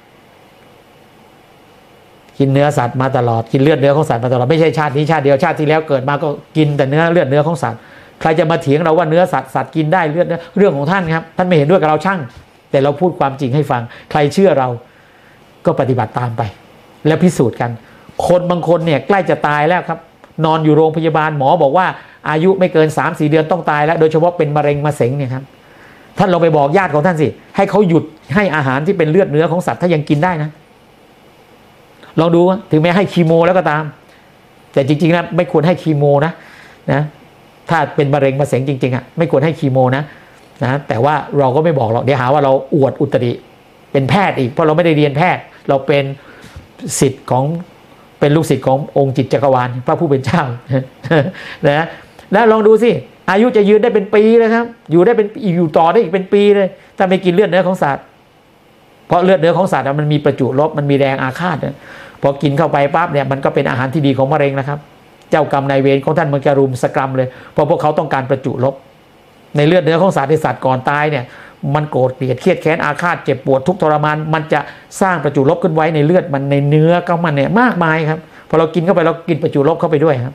กินเนื้อสัตว์มาตลอดกินเลือดเนื้อของสัตว์มาตลอดไม่ใช่ชาตินี้ชาติเดียวชาติที่แล้วเกิดมาก็กินแต่เนื้อเลือดเนื้อของสัตว์ใครจะมาเถียงเราว่าเนื้อสัตว์สัตว์กินได้เลือดเนื้อเรื่องของท่านครับท่านไม่เห็นด้วยกับเราช่างแต่เราพูดความจริงให้ฟังใครเชื่อเราก็ปฏิบัติตามไปแล้วพิสูจน์กันคนบางคนเนี่ยใกล้จะตายแล้วครับนอนอยู่โรงพยาบาลหมอบอกว่าอายุไม่เกิน สามสี่ เดือนต้องตายแล้วโดยเฉพาะเป็นมะเร็งมะเส็งเนี่ยครับท่านลองไปบอกญาติของท่านสิให้เขาหยุดให้อาหารที่เป็นเลือดเนื้อของสัตว์ถ้ายังกินได้นะลองดูถึงแม้ให้คีโมแล้วก็ตามแต่จริงๆนะไม่ควรให้คีโมนะนะถ้าเป็นมะเร็งมะเส็งจริงๆอ่ะไม่ควรให้คีโมนะนะแต่ว่าเราก็ไม่บอกหรอกเดี๋ยวหาว่าเราอวดอุตริเป็นแพทย์อีกเพราะเราไม่ได้เรียนแพทย์เราเป็นศิษย์ของเป็นลูกศิษย์ขององค์จิตจักรวาลพระผู้เป็นเจ้านะแล้วลองดูสิอายุจะยืนได้เป็นปีเลยครับอยู่ได้เป็นอยู่ต่อได้อีกเป็นปีเลยถ้าไม่กินเลือดเนื้อของสัตว์เพราะเลือดเนื้อของสัตว์มันมีประจุลบมันมีแรงอาฆาตพอกินเข้าไปปั๊บเนี่ยมันก็เป็นอาหารที่ดีของมะเร็งนะครับเจ้ากรรมนายเวรของท่านมันจะรุมสกรัมเลยเพราะพวกเขาต้องการประจุลบในเลือดเนื้อของสัตว์ในสัตว์ก่อนตายเนี่ยมันโกรธเกลียดเครียดแค้นอาฆาตเจ็บปวดทุกทรมานมันจะสร้างประจุลบขึ้นไว้ในเลือดมันในเนื้อก็มันเนี่ยมากมายครับพอเรากินเข้าไปเรากินประจุลบเข้าไปด้วยครับ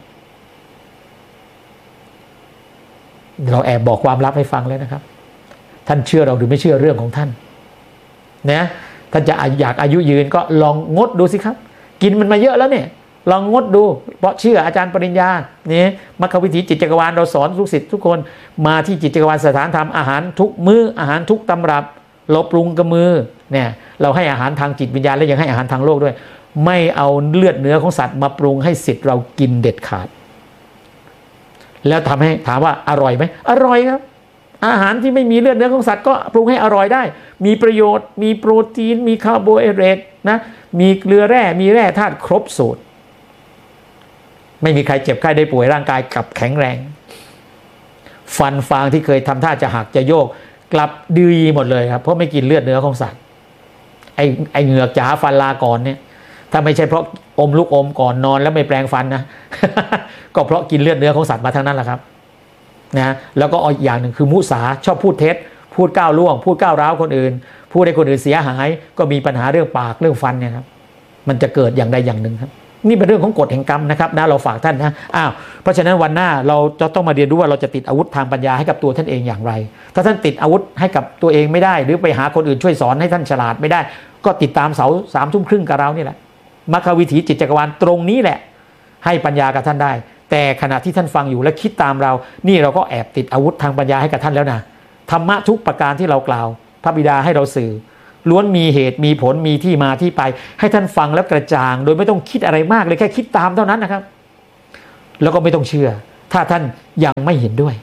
เราแอบบอกความลับให้ฟังเลยนะครับท่านเชื่อเราหรือไม่เชื่อเรื่องของท่านนะท่านจะอยากอายุยืนก็ลองงดดูสิครับกินมันมาเยอะแล้วเนี่ยลองงดดูเพราะเชื่ออาจารย์ปริญญานี่มรรควิถีจิตจักรวาลเราสอนลูกศิษย์ทุกคนมาที่จิตจักรวาลสถานธรรมอาหารทุกมื้ออาหารทุกตำรับเราปรุงกับมือเนี่ยเราให้อาหารทางจิตวิญญาณและยังให้อาหารทางโลกด้วยไม่เอาเลือดเนื้อของสัตว์มาปรุงให้ศิษย์เรากินเด็ดขาดแล้วทำให้ถามว่าอร่อยไหมอร่อยครับอาหารที่ไม่มีเลือดเนื้อของสัตว์ก็ปรุงให้อร่อยได้มีประโยชน์มีโปรตีนมีคาร์โบไฮเดรตนะมีเกลือแร่มีแร่ธาตุครบสูตรไม่มีใครเจ็บไข้ได้ป่วยร่างกายกลับแข็งแรงฟันฟางที่เคยทำท่าจะหักจะโยกกลับดีหมดเลยครับเพราะไม่กินเลือดเนื้อของสัตว์ไอ้ไอ้เหงือกจ๋าฟันลาก่อนเนี่ยถ้าไม่ใช่เพราะอมลูกอมก่อนนอนแล้วไม่แปรงฟันนะ ก็เพราะกินเลือดเนื้อของสัตว์มาทั้งนั้นแหละครับนะแล้วก็อีกอย่างหนึ่งคือมุสาชอบพูดเท็จพูดก้าวล่วงพูดก้าวร้าวคนอื่นพูดให้คนอื่นเสียหายก็มีปัญหาเรื่องปากเรื่องฟันเนี่ยครับมันจะเกิดอย่างใดอย่างหนึ่งครับนี่เป็นเรื่องของกฎแห่งกรรมนะครับนะเราฝากท่านนะอ้าวเพราะฉะนั้นวันหน้าเราจะต้องมาเรียนรู้ว่าเราจะติดอาวุธทางปัญญาให้กับตัวท่านเองอย่างไรถ้าท่านติดอาวุธให้กับตัวเองไม่ได้หรือไปหาคนอื่นช่วยสอนให้ท่านฉลาดไม่ได้ก็ติดตามเสาสามทุ่มครึ่งกับเรานี่แหละมรรควิถีจิตจักรวาลตรงนี้แหละให้ปัญญากับท่านได้แต่ขณะที่ท่านฟังอยู่และคิดตามเรานี่เราก็แอบติดอาวุธทางปัญญาให้กับท่านแล้วนะธรรมะทุกประการที่เรากล่าวพระบิดาให้เราสื่อล้วนมีเหตุมีผลมีที่มาที่ไปให้ท่านฟังแล้วกระจ่างโดยไม่ต้องคิดอะไรมากเลยแค่คิดตามเท่านั้นนะครับแล้วก็ไม่ต้องเชื่อถ้าท่านยังไม่เห็นด้วย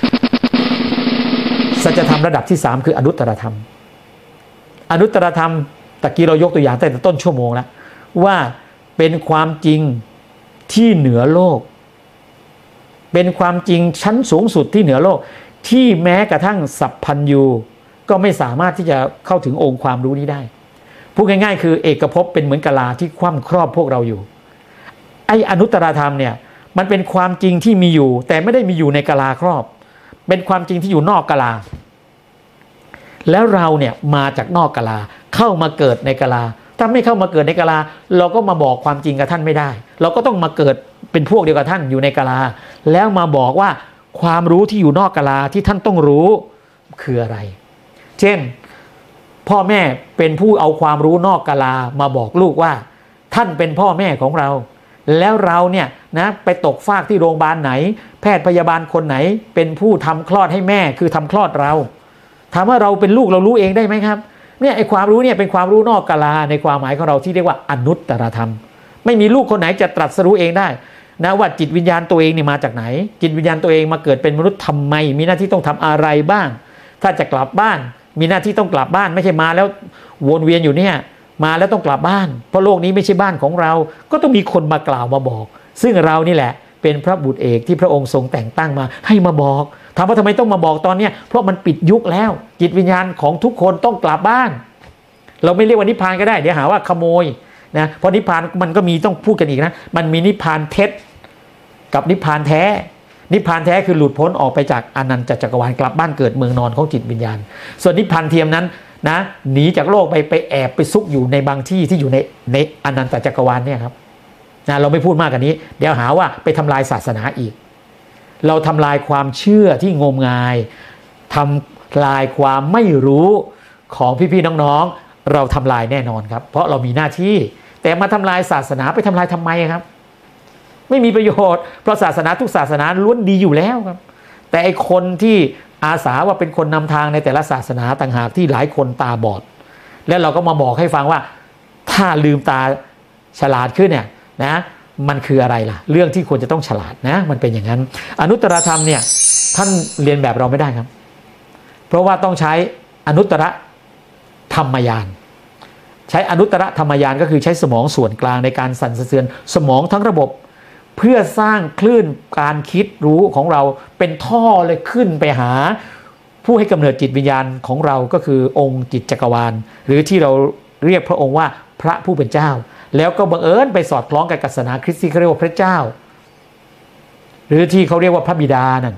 สัจธรรมระดับที่สามคืออนุตตรธรรมอนุตตรธรรมตะกี้เรายกตัวอย่างตั้งแต่ต้นชั่วโมงแล้วว่าเป็นความจริงที่เหนือโลกเป็นความจริงชั้นสูงสุดที่เหนือโลกที่แม้กระทั่งสัพพัญญูก็ไม่สามารถที่จะเข้าถึงองค์ความรู้นี้ได้พูดง่ายๆคือเอกภพเป็นเหมือนกะลาที่คว่ำครอบพวกเราอยู่ไอ้อนุตตรธรรมเนี่ยมันเป็นความจริงที่มีอยู่แต่ไม่ได้มีอยู่ในกะลาครอบเป็นความจริงที่อยู่นอกกะลาแล้วเราเนี่ยมาจากนอกกะลาเข้ามาเกิดในกะลาถ้าไม่เข้ามาเกิดในกะลาเราก็มาบอกความจริงกับท่านไม่ได้เราก็ต้องมาเกิดเป็นพวกเดียวกับท่านอยู่ในกะลาแล้วมาบอกว่าความรู้ที่อยู่นอกกะลาที่ท่านต้องรู้คืออะไรเช่นพ่อแม่เป็นผู้เอาความรู้นอกกะลามาบอกลูกว่าท่านเป็นพ่อแม่ของเราแล้วเราเนี่ยนะไปตกฟากที่โรงพยาบาลไหนแพทย์พยาบาลคนไหนเป็นผู้ทำคลอดให้แม่คือทำคลอดเราถามว่าเราเป็นลูกเรารู้เองได้ไหมครับเนี่ยไอ้ความรู้เนี่ยเป็นความรู้นอกกะลาในความหมายของเราที่เรียกว่าอนุตตรธรรมไม่มีลูกคนไหนจะตรัสรู้เองได้นะว่าจิตวิญญาณตัวเองนี่มาจากไหนจิตวิญญาณตัวเองมาเกิดเป็นมนุษย์ทำไมมีหน้าที่ต้องทำอะไรบ้างถ้าจะกลับบ้านมีหน้าที่ต้องกลับบ้านไม่ใช่มาแล้ววนเวียนอยู่เนี่ยมาแล้วต้องกลับบ้านเพราะโลกนี้ไม่ใช่บ้านของเราก็ต้องมีคนมากล่าวมาบอกซึ่งเรานี่แหละเป็นพระบุตรเอกที่พระองค์ทรงแต่งตั้งมาให้มาบอกถามว่าทำไมต้องมาบอกตอนนี้เพราะมันปิดยุคแล้วจิตวิญญาณของทุกคนต้องกลับบ้านเราไม่เรียกว่านิพพานก็ได้เดี๋ยวหาว่าขโมยนะเพราะนิพพานมันก็มีต้องพูดกันอีกนะมันมีนิพพานเท็จกับนิพพานแท้นิพพานแท้คือหลุดพ้นออกไปจากอนันตจักรวาลกลับบ้านเกิดเมืองนอนของจิตวิญญาณส่วนนิพพานเทียมนั้นนะหนีจากโลกไปไปแอบไปซุกอยู่ในบางที่ที่อยู่ในในอนันตจักรวาลเนี่ยครับนะเราไม่พูดมากกว่านี้เดี๋ยวหาว่าไปทำลายศาสนาอีกเราทำลายความเชื่อที่งมงายทำลายความไม่รู้ของพี่ๆน้องๆเราทำลายแน่นอนครับเพราะเรามีหน้าที่แต่มาทำลายศาสนาไปทำลายทำไมครับไม่มีประโยชน์เพราะศาสนาทุกศาสนาล้วนดีอยู่แล้วครับแต่ไอคนที่อาสาว่าเป็นคนนำทางในแต่ละศาสนาต่างหากที่หลายคนตาบอดแล้วเราก็มาบอกให้ฟังว่าถ้าลืมตาฉลาดขึ้นเนี่ยนะมันคืออะไรล่ะเรื่องที่ควรจะต้องฉลาดนะมันเป็นอย่างนั้นอนุตตรธรรมเนี่ยท่านเรียนแบบเราไม่ได้ครับเพราะว่าต้องใช้อนุตตรธรรมญาณใช้อนุตตรธรรมญาณก็คือใช้สมองส่วนกลางในการสั่นสะเทือนสมองทั้งระบบเพื่อสร้างคลื่นการคิดรู้ของเราเป็นท่อเลยขึ้นไปหาผู้ให้กำเนิดจิตวิญญาณของเราก็คือองค์จิตจักรวาลหรือที่เราเรียกพระองค์ว่าพระผู้เป็นเจ้าแล้วก็บังเอิญไปสอดคล้องกับศาสนาคริสต์ที่เขาเรียกว่าพระเจ้าหรือที่เขาเรียกว่าพระบิดานั่น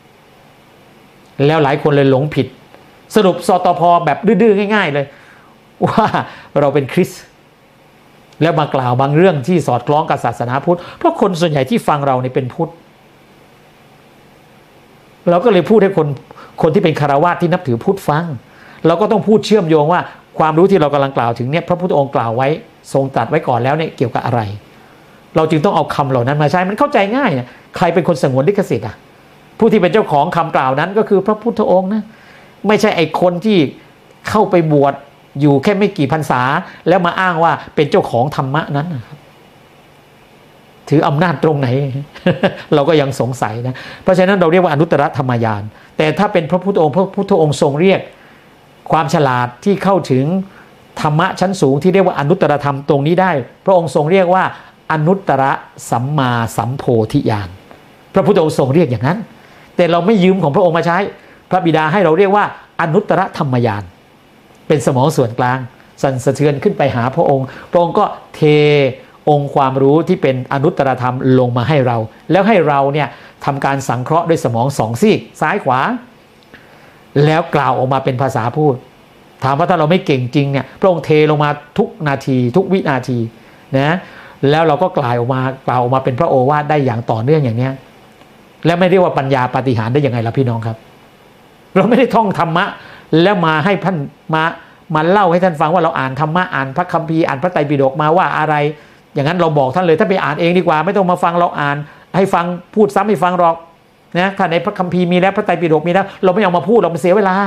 แล้วหลายคนเลยหลงผิดสรุปสตพแบบดื้อๆง่ายๆเลยว่าเราเป็นคริสต์แล้วมากล่าวบางเรื่องที่สอดคล้องกับศาสนาพุทธเพราะคนส่วนใหญ่ที่ฟังเราเนี่ยเป็นพุทธเราก็เลยพูดให้คนคนที่เป็นคฤหัสถ์ที่นับถือพุทธฟังเราก็ต้องพูดเชื่อมโยงว่าความรู้ที่เรากำลังกล่าวถึงเนี่ยพระพุทธองค์กล่าวไว้ทรงตรัสไว้ก่อนแล้วเนี่ยเกี่ยวกับอะไรเราจึงต้องเอาคำเหล่านั้นมาใช้มันเข้าใจง่ายนะใครเป็นคนสงวนลิขสิทธิ์อ่ะผู้ที่เป็นเจ้าของคำกล่าวนั้นก็คือพระพุทธองค์นะไม่ใช่ไอ้คนที่เข้าไปบวชอยู่แค่ไม่กี่พรรษาแล้วมาอ้างว่าเป็นเจ้าของธรรมะนั้นนะครับถืออำนาจตรงไหน เราก็ยังสงสัยนะเพราะฉะนั้นเราเรียกว่าอนุตตรธรรมญาณแต่ถ้าเป็นพระพุทธองค์พระพุทธองค์ทรงเรียกความฉลาดที่เข้าถึงธรรมะชั้นสูงที่เรียกว่าอนุตตรธรรมตรงนี้ได้พระองค์ทรงเรียกว่าอนุตตรสัมมาสัมโพธิญาณพระพุทธองค์ทรงเรียกอย่างนั้นแต่เราไม่ยืมของพระองค์มาใช้พระบิดาให้เราเรียกว่าอนุตตรธรรมญาณเป็นสมองส่วนกลางสั่นสะเทือนขึ้นไปหาพระองค์พระองค์ก็เทองค์ความรู้ที่เป็นอนุตตรธรรมลงมาให้เราแล้วให้เราเนี่ยทำการสังเคราะห์ด้วยสมองสองซีกซ้ายขวาแล้วกล่าวออกมาเป็นภาษาพูดถามว่าถ้าเราไม่เก่งจริงเนี่ยพระองค์เทลงมาทุกนาทีทุกวินาทีนะแล้วเราก็กล่าวออกมากล่าวออกมาเป็นพระโอวาทได้อย่างต่อเนื่องอย่างเนี้ยแล้วไม่เรียกว่าปัญญาปาฏิหาริย์ได้ยังไงล่ะพี่น้องครับเราไม่ได้ท่องธรรมะแล้วมาให้ท่านมามาเล่าให้ท่านฟังว่าเราอ่านธรรมะอ่านพระคัมภีร์อ่านพระไตรปิฎกมาว่าอะไรอย่างนั้นเราบอกท่านเลยถ้าไปอ่านเองดีกว่าไม่ต้องมาฟังเราอ่านให้ฟังพูดซ้ำให้ฟังหรอกนะถ้าในพระคัมภีร์มีแล้วพระไตรปิฎกมีแล้วเราไม่เอามาพูดเราเสียเวลา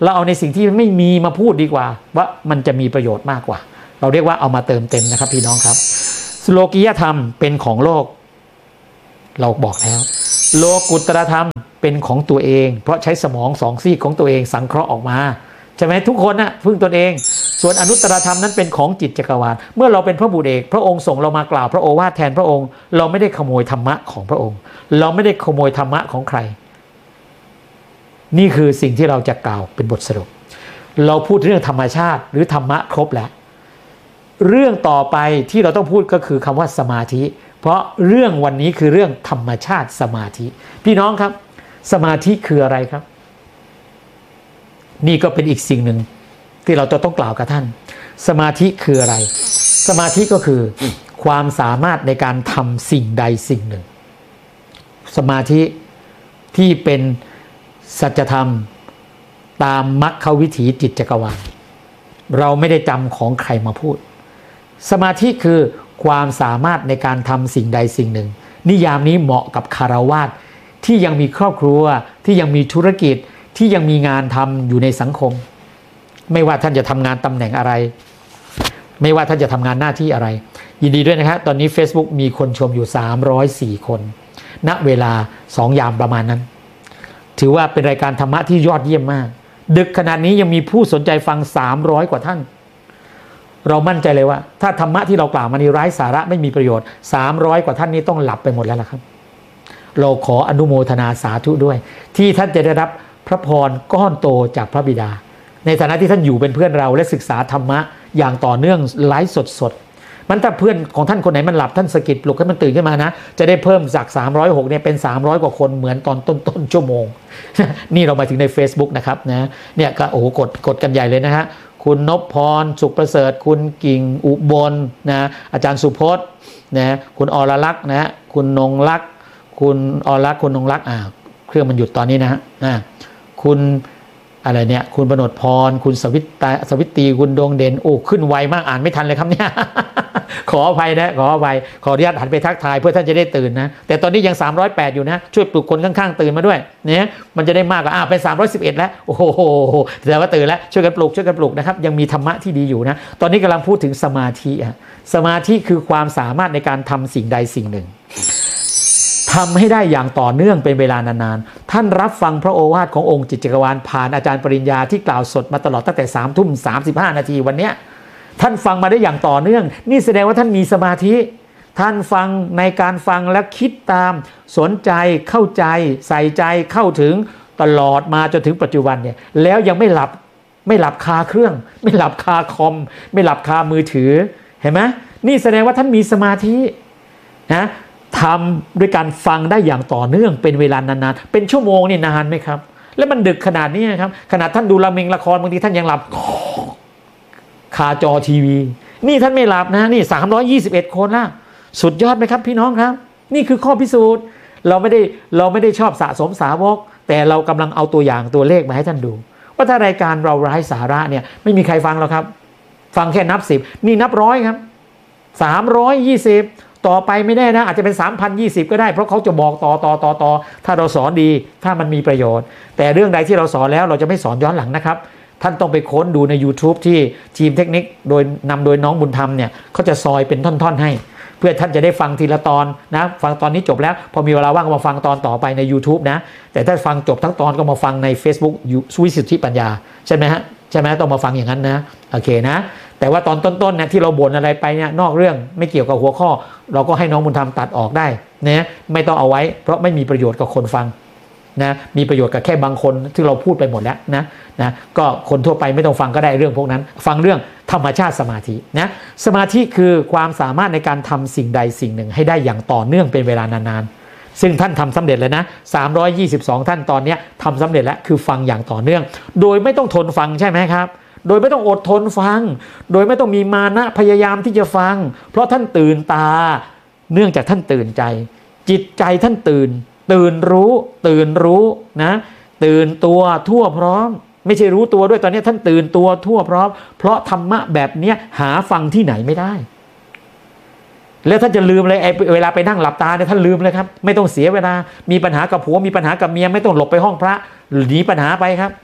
เราเอาในสิ่งที่ไม่มีมาพูดดีกว่าว่ามันจะมีประโยชน์มากกว่าเราเรียกว่าเอามาเติมเต็มนะครับพี่น้องครับโลกียธรรมเป็นของโลกเราบอกแล้วโลกุตตรธรรมเป็นของตัวเองเพราะใช้สมองสองซีกของตัวเองสังเคราะห์ออกมาใช่ไหมทุกคนนะพึ่งตนเองส่วนอนุตตรธรรมนั้นเป็นของจิตจักรวาลเมื่อเราเป็นพระบุตรเอกพระองค์ส่งเรามากล่าวพระโอวาทแทนพระองค์เราไม่ได้ขโมยธรรมะของพระองค์เราไม่ได้ขโมยธรรมะของใครนี่คือสิ่งที่เราจะกล่าวเป็นบทสรุปเราพูดเรื่องธรรมชาติหรือธรรมะครบแล้วเรื่องต่อไปที่เราต้องพูดก็คือคำว่าสมาธิเพราะเรื่องวันนี้คือเรื่องธรรมชาติสมาธิพี่น้องครับสมาธิคืออะไรครับนี่ก็เป็นอีกสิ่งหนึ่งที่เราจะต้องกล่าวกับท่านสมาธิคืออะไรสมาธิก็คือความสามารถในการทำสิ่งใดสิ่งหนึ่งสมาธิที่เป็นสัจธรรมตามมรรควิถีจิตจักรวาลเราไม่ได้จำของใครมาพูดสมาธิคือความสามารถในการทำสิ่งใดสิ่งหนึ่งนิยามนี้เหมาะกับคฤหัสถ์ที่ยังมีครอบครัวที่ยังมีธุรกิจที่ยังมีงานทำอยู่ในสังคมไม่ว่าท่านจะทำงานตำแหน่งอะไรไม่ว่าท่านจะทำงานหน้าที่อะไรยินดีด้วยนะครับตอนนี้ Facebook มีคนชมอยู่สามร้อยสี่คนณเวลาสองยามประมาณนั้นถือว่าเป็นรายการธรรมะที่ยอดเยี่ยมมากดึกขนาดนี้ยังมีผู้สนใจฟังสามร้อยกว่าท่านเรามั่นใจเลยว่าถ้าธรรมะที่เรากล่าวมานี้ไร้สาระไม่มีประโยชน์สามร้อยกว่าท่านนี้ต้องหลับไปหมดแล้วล่ะครับเราขออนุโมทนาสาธุด้วยที่ท่านจะได้รับพระพรก้อนโตจากพระบิดาในฐานะที่ท่านอยู่เป็นเพื่อนเราและศึกษาธรรมะอย่างต่อเนื่องไลฟ์สดๆมันถ้าเพื่อนของท่านคนไหนมันหลับท่านสะกิดปลุกให้มันตื่นขึ้นมานะจะได้เพิ่มจากสามร้อยหกเนี่ยเป็นสามร้อยกว่าคนเหมือนตอนต้นๆชั่วโมง นี่เรามาถึงใน Facebook นะครับนะเนี่ยก็โอ้โหกดกดกันใหญ่เลยนะฮะคุณนพพรสุขประเสริฐคุณกิ่งอุบลนะอาจารย์สุพจน์นะคุณอรลักษณ์นะคุณนงลักษณ์คุณอรลักษณ์คุณนงลักษณ์อ่าเครื่องมันหยุดตอนนี้นะฮะอ่าคุณอะไรเนี่ยคุณประนดพรคุณสวิตตาสวิตตีคุณดวงเด่นโอ้ขึ้นไวมากอ่านไม่ทันเลยครับเนี่ย ขออภัยนะขออภัยขออนุญาตหันไปทักทายเพื่อท่านจะได้ตื่นนะแต่ตอนนี้ยังสามร้อยแปดอยู่นะช่วยปลุกคนข้างๆตื่นมาด้วยเนี่ยมันจะได้มากกว่าอ่าเป็นสามร้อยสิบเอ็ดแล้วโอ้โหแต่ว่าตื่นแล้วช่วยกันปลุกช่วยกันปลุกนะครับยังมีธรรมะที่ดีอยู่นะตอนนี้กำลังพูดถึงสมาธิอ่ะสมาธิคือความสามารถในการทำสิ่งใดสิ่งหนึ่งทำให้ได้อย่างต่อเนื่องเป็นเวลานานๆท่านรับฟังพระโอวาทขององค์จิตจักรวาลผ่านอาจารย์ปริญญาที่กล่าวสดมาตลอดตั้งแต่สามทุ่มสามสิบห้านาทีวันเนี้ยท่านฟังมาได้อย่างต่อเนื่องนี่แสดงว่าท่านมีสมาธิท่านฟังในการฟังและคิดตามสนใจเข้าใจใส่ใจเข้าถึงตลอดมาจนถึงปัจจุบันเนี่ยแล้วยังไม่หลับไม่หลับคาเครื่องไม่หลับคาคอมไม่หลับคามือถือเห็นไหมนี่แสดงว่าท่านมีสมาธินะทำด้วยการฟังได้อย่างต่อเนื่องเป็นเวลานานๆเป็นชั่วโมงนี่นานไหมครับแล้วมันดึกขนาดนี้ครับขนาดท่านดูละเมงละครบางทีท่านยังหลับคาจอทีวีนี่ท่านไม่หลับนะนี่สามร้อยยี่สิบเอ็ดคนละสุดยอดไหมครับพี่น้องครับนี่คือข้อพิสูจน์เราไม่ได้เราไม่ได้ชอบสะสมสาวกแต่เรากำลังเอาตัวอย่างตัวเลขมาให้ท่านดูว่าถ้ารายการเราไร้สาระเนี่ยไม่มีใครฟังหรอกครับฟังแค่นับสิบนี่นับร้อยครับสามร้อยยี่สิบต่อไปไม่แน่นะอาจจะเป็น สามพันยี่สิบ ก็ได้เพราะเขาจะบอกต่อต่อต่อต่อถ้าเราสอนดีถ้ามันมีประโยชน์แต่เรื่องใดที่เราสอนแล้วเราจะไม่สอนย้อนหลังนะครับท่านต้องไปค้นดูใน YouTube ที่ทีมเทคนิคโดยนำโดยน้องบุญธรรมเนี่ยเขาจะซอยเป็นท่อนๆให้เพื่อท่านจะได้ฟังทีละตอนนะฟังตอนนี้จบแล้วพอมีเวลาว่างก็มาฟังตอนต่อไปใน YouTube นะแต่ถ้าฟังจบทั้งตอนก็มาฟังใน Facebook วิสุทธิปัญญาใช่ไหมฮะใช่ไหมต้องมาฟังอย่างนั้นนะโอเคนะแต่ว่าตอนต้นๆเนี่ยที่เราบ่นอะไรไปเนี่ยนอกเรื่องไม่เกี่ยวกับหัวข้อเราก็ให้น้องบุญธรรมตัดออกได้นะไม่ต้องเอาไว้เพราะไม่มีประโยชน์กับคนฟังนะมีประโยชน์กับแค่บางคนที่เราพูดไปหมดแล้วนะนะก็คนทั่วไปไม่ต้องฟังก็ได้เรื่องพวกนั้นฟังเรื่องธรรมชาติสมาธินะสมาธิคือความสามารถในการทำสิ่งใดสิ่งหนึ่งให้ได้อย่างต่อเนื่องเป็นเวลานานๆซึ่งท่านทำสำเร็จเลยนะสามร้อยยี่สิบสองท่านตอนนี้ทำสำเร็จแล้วคือฟังอย่างต่อเนื่องโดยไม่ต้องทนฟังใช่ไหมครับโดยไม่ต้องอดทนฟังโดยไม่ต้องมีมานะพยายามที่จะฟังเพราะท่านตื่นตาเนื่องจากท่านตื่นใจจิตใจท่านตื่นตื่นรู้ตื่นรู้นะตื่นตัวทั่วพร้อมไม่ใช่รู้ตัวด้วยตอนนี้ท่านตื่นตัวทั่วพร้อมเพราะธรรมะแบบนี้หาฟังที่ไหนไม่ได้แล้วท่านจะลืมเลยไอ้เวลาไปนั่งหลับตาเนี่ยท่านลืมเลยครับไม่ต้องเสียเวลามีปัญหากับผัวมีปัญหากับเมียไม่ต้องหลบไปห้องพระหนีปัญหาไปครับ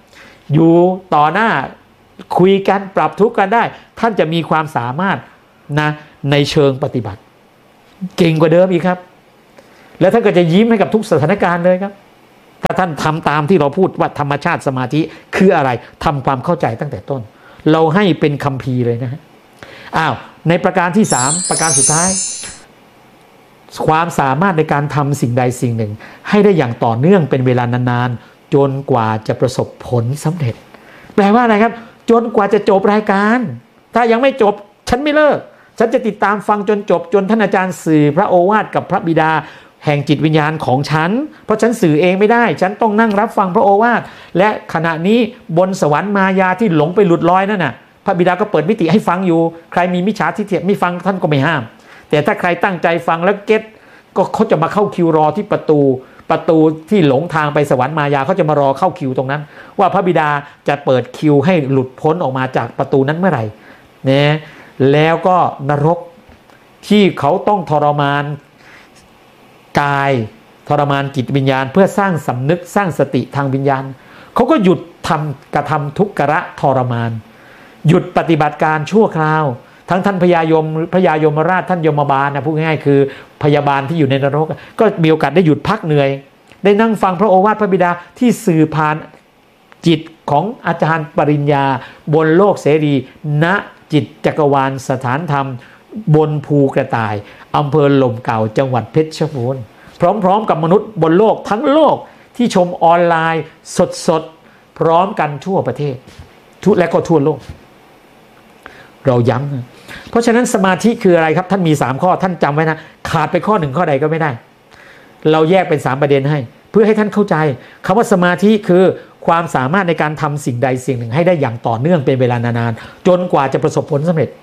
อยู่ต่อหน้าคุยกันปรับทุกข์กันได้ท่านจะมีความสามารถนะในเชิงปฏิบัติเก่งกว่าเดิมอีกครับแล้วท่านก็จะยิ้มให้กับทุกสถานการณ์เลยครับถ้าท่านทำตามที่เราพูดว่าธรรมชาติสมาธิคืออะไรทำความเข้าใจตั้งแต่ต้นเราให้เป็นคัมภีร์เลยนะฮะอ้าวในประการที่สามประการสุดท้ายความสามารถในการทำสิ่งใดสิ่งหนึ่งให้ได้อย่างต่อเนื่องเป็นเวลานานๆจนกว่าจะประสบผลสำเร็จแปลว่าอะไรครับจนกว่าจะจบรายการถ้ายังไม่จบฉันไม่เลิกฉันจะติดตามฟังจนจบจนท่านอาจารย์สื่อพระโอวาทกับพระบิดาแห่งจิตวิญญาณของฉันเพราะฉันสื่อเองไม่ได้ฉันต้องนั่งรับฟังพระโอวาทและขณะนี้บนสวรรค์มายาที่หลงไปหลุดลอยนั่นน่ะพระบิดาก็เปิดมิติให้ฟังอยู่ใครมีมิจฉาทิฏฐิไม่ฟังท่านก็ไม่ห้ามแต่ถ้าใครตั้งใจฟังแล้วเก็ตก็เขาจะมาเข้าคิวรอที่ประตูประตูที่หลงทางไปสวรรค์มายาเขาจะมารอเข้าคิวตรงนั้นว่าพระบิดาจะเปิดคิวให้หลุดพ้นออกมาจากประตูนั้นเมื่อไหร่นะแล้วก็นรกที่เขาต้องทรมานกายทรมานจิตวิญญาณเพื่อสร้างสำนึกสร้างสติทางวิญญาณเขาก็หยุดทำกระทำทุกขะทรมานหยุดปฏิบัติการชั่วคราวทั้งท่านพญายมพญายมราชท่านยมบาลนะพูดง่ายๆคือพยาบาลที่อยู่ในนรกก็มีโอกาสได้หยุดพักเหนื่อยได้นั่งฟังพระโอวาทพระบิดาที่สื่อผ่านจิตของอาจารย์ปริญญาบนโลกเสรีณจิตจักรวาลสถานธรรมบนภูกระต่ายอำเภอหล่มเก่าจังหวัดเพชรบูรณ์พร้อมๆกับมนุษย์บนโลกทั้งโลกที่ชมออนไลน์สดๆพร้อมกันทั่วประเทศทุกและก็ทั่วโลกเราย้ำนะเพราะฉะนั้นสมาธิคืออะไรครับท่านมีสามข้อท่านจำไว้นะขาดไปข้อหนึ่งข้อใดก็ไม่ได้เราแยกเป็นสามประเด็นให้เพื่อให้ท่านเข้าใจคำว่าสมาธิคือความสามารถในการทำสิ่งใดสิ่งหนึ่งให้ได้อย่างต่อเนื่องเป็นเวลานานๆจนกว่าจะประสบผลสำเร็จ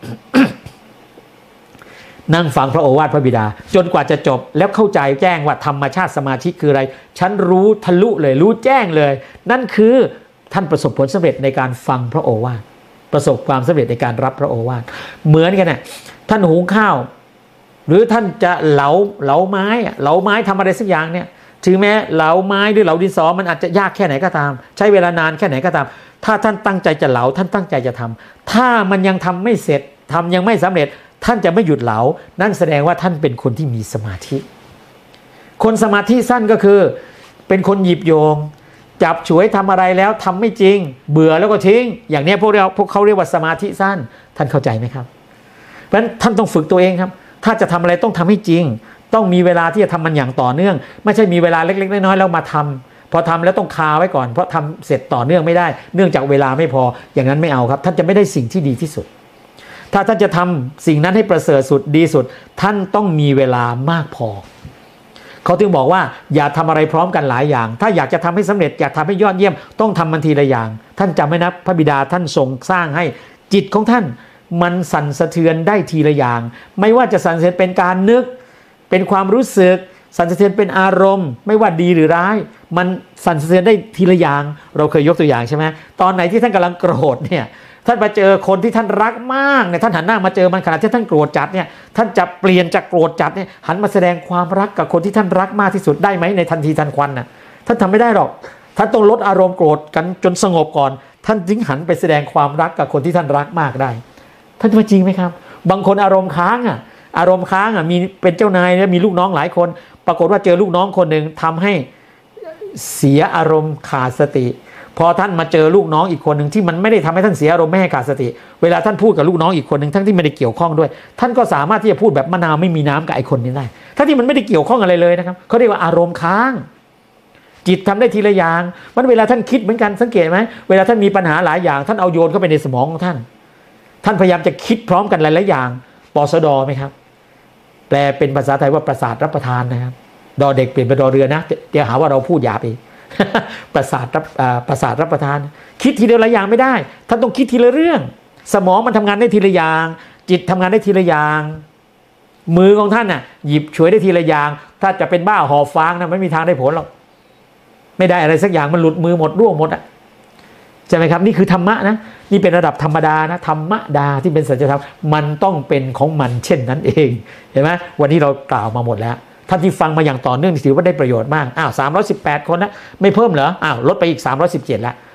นั่งฟังพระโอวาทพระบิดาจนกว่าจะจบแล้วเข้าใจแจ้งว่าธรรมชาติสมาธิคืออะไรฉันรู้ทะลุเลยรู้แจ้งเลยนั่นคือท่านประสบผลสำเร็จในการฟังพระโอวาทประสบความสำเร็จในการรับพระโอวาทเหมือนกันน่ะท่านหุงข้าวหรือท่านจะเหลาเหลาไม้เหลาไม้ทำอะไรสักอย่างเนี่ยถึงแม้เหลาไม้หรือเหลาดินสอมันอาจจะยากแค่ไหนก็ตามใช้เวลานานแค่ไหนก็ตามถ้าท่านตั้งใจจะเหลาท่านตั้งใจจะทำถ้ามันยังทำไม่เสร็จทำยังไม่สำเร็จท่านจะไม่หยุดเหลานั่นแสดงว่าท่านเป็นคนที่มีสมาธิคนสมาธิสั้นก็คือเป็นคนหยิบโยงจับฉวยทำอะไรแล้วทำไม่จริงเบื่อแล้วก็ทิ้งอย่างนี้พวกเราพวกเขาเรียกว่าสมาธิสั้นท่านเข้าใจไหมครับเพราะฉะนั้นท่านต้องฝึกตัวเองครับถ้าจะทำอะไรต้องทำให้จริงต้องมีเวลาที่จะทำมันอย่างต่อเนื่องไม่ใช่มีเวลาเล็กๆน้อยๆแล้วมาทำพอทำแล้วต้องคาไว้ก่อนเพราะทำเสร็จต่อเนื่องไม่ได้เนื่องจากเวลาไม่พออย่างนั้นไม่เอาครับท่านจะไม่ได้สิ่งที่ดีที่สุดถ้าท่านจะทำสิ่งนั้นให้ประเสริฐสุดดีสุดท่านต้องมีเวลามากพอเขาถึงบอกว่าอย่าทำอะไรพร้อมกันหลายอย่างถ้าอยากจะทำให้สำเร็จอยากทำให้ยอดเยี่ยมต้องทำมันทีละอย่างท่านจำไว้นะพระบิดาท่านทรงสร้างให้จิตของท่านมันสั่นสะเทือนได้ทีละอย่างไม่ว่าจะสั่นสะเทือนเป็นการนึกเป็นความรู้สึกสั่นสะเทือนเป็นอารมณ์ไม่ว่าดีหรือร้ายมันสั่นสะเทือนได้ทีละอย่างเราเคยยกตัวอย่างใช่ไหมตอนไหนที่ท่านกำลังโกรธเนี่ยท่านมาเจอคนที่ท่านรักมากเนี่ยท่านหันหน้ามาเจอมันขณะที่ท่านโกรธจัดเนี่ยท่านจะเปลี่ยนจากโกรธจัดเนี่ยหันมาแสดงความรักกับคนที่ท่านรักมากที่สุดได้ไหมในทันทีทันควันน่ะท่านทำไม่ได้หรอกท่านต้องลดอารมณ์โกรธกันจนสงบก่อนท่านจึงหันไปแสดงความรักกับคนที่ท่านรักมากได้ท่านว่าจริงไหมครับบางคนอารมณ์ค้างอ่ะอารมณ์ค้างอ่ะมีเป็นเจ้านายแล้วมีลูกน้องหลายคนปรากฏว่าเจอลูกน้องคนหนึ่งทำให้เสียอารมณ์ขาดสติพอท่านมาเจอลูกน้องอีกคนหนึ่งที่มันไม่ได้ทำให้ท่านเสียอารมณ์ไม่ให้ขาดสติเวลาท่านพูดกับลูกน้องอีกคนหนึ่งทั้งที่ไม่ได้เกี่ยวข้องด้วยท่านก็สามารถที่จะพูดแบบมะนาวไม่มีน้ำกับไอ้คนนี้ได้ถ้าที่มันไม่ได้เกี่ยวข้องอะไรเลยนะครับเขาเรียกว่าอารมณ์ค้างจิตทำได้ทีละอย่างมันเวลาท่านคิดเหมือนกันสังเกตไหมเวลาท่านมีปัญหาหลายอย่างท่านเอาโยนเข้าไปในสมองของท่านท่านพยายามจะคิดพร้อมกันหลายๆอย่างปสดไหมครับแปลเป็นภาษาไทยว่าประสาทรับประทานนะครับดอเด็กเปลี่ยนเป็นดอเรือนะเดี๋ยวหาว่าเราพูดหยาบอีก ประสาทรับประสาทรับประทานคิดทีละอย่างไม่ได้ท่านต้องคิดทีละเรื่องสมองมันทำงานได้ทีละอย่างจิตทำงานได้ทีละอย่างมือของท่านน่ะหยิบฉวยได้ทีละอย่างถ้าจะเป็นบ้าหอบฟางนะไม่มีทางได้ผลหรอกไม่ได้อะไรสักอย่างมันหลุดมือหมดร่วงหมดอ่ะใช่ไหมครับนี่คือธรรมะนะนี่เป็นระดับธรรมดานะธรรมดาที่เป็นสัจธรรมมันต้องเป็นของมันเช่นนั้นเองเห็นไหมวันนี้เรากล่าวมาหมดแล้วท่านที่ฟังมาอย่างต่อเนื่องถือว่าได้ประโยชน์มากอ้าวสามร้อยสิบแปดคนนะไม่เพิ่มเหรออ้าวลดไปอีกสามร้อยสิบเจ็ดละ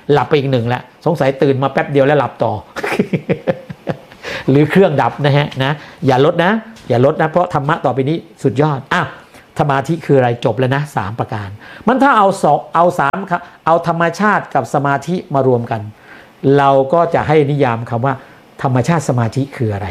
หลับไปอีกหนึ่งแล้วสงสัยตื่นมาแป๊บเดียวแล้วหลับต่อ หรือเครื่องดับนะฮะนะอย่าลดนะอย่าลดนะเพราะธรรมะต่อไปนี้สุดยอดอ้าวสมาธิคืออะไรจบแล้วนะสามประการมันถ้าเอาสองเอาสามครับเอาธรรมชาติกับสมาธิมารวมกันเราก็จะให้นิยามคำว่าธรรมชาติสมาธิคืออะไร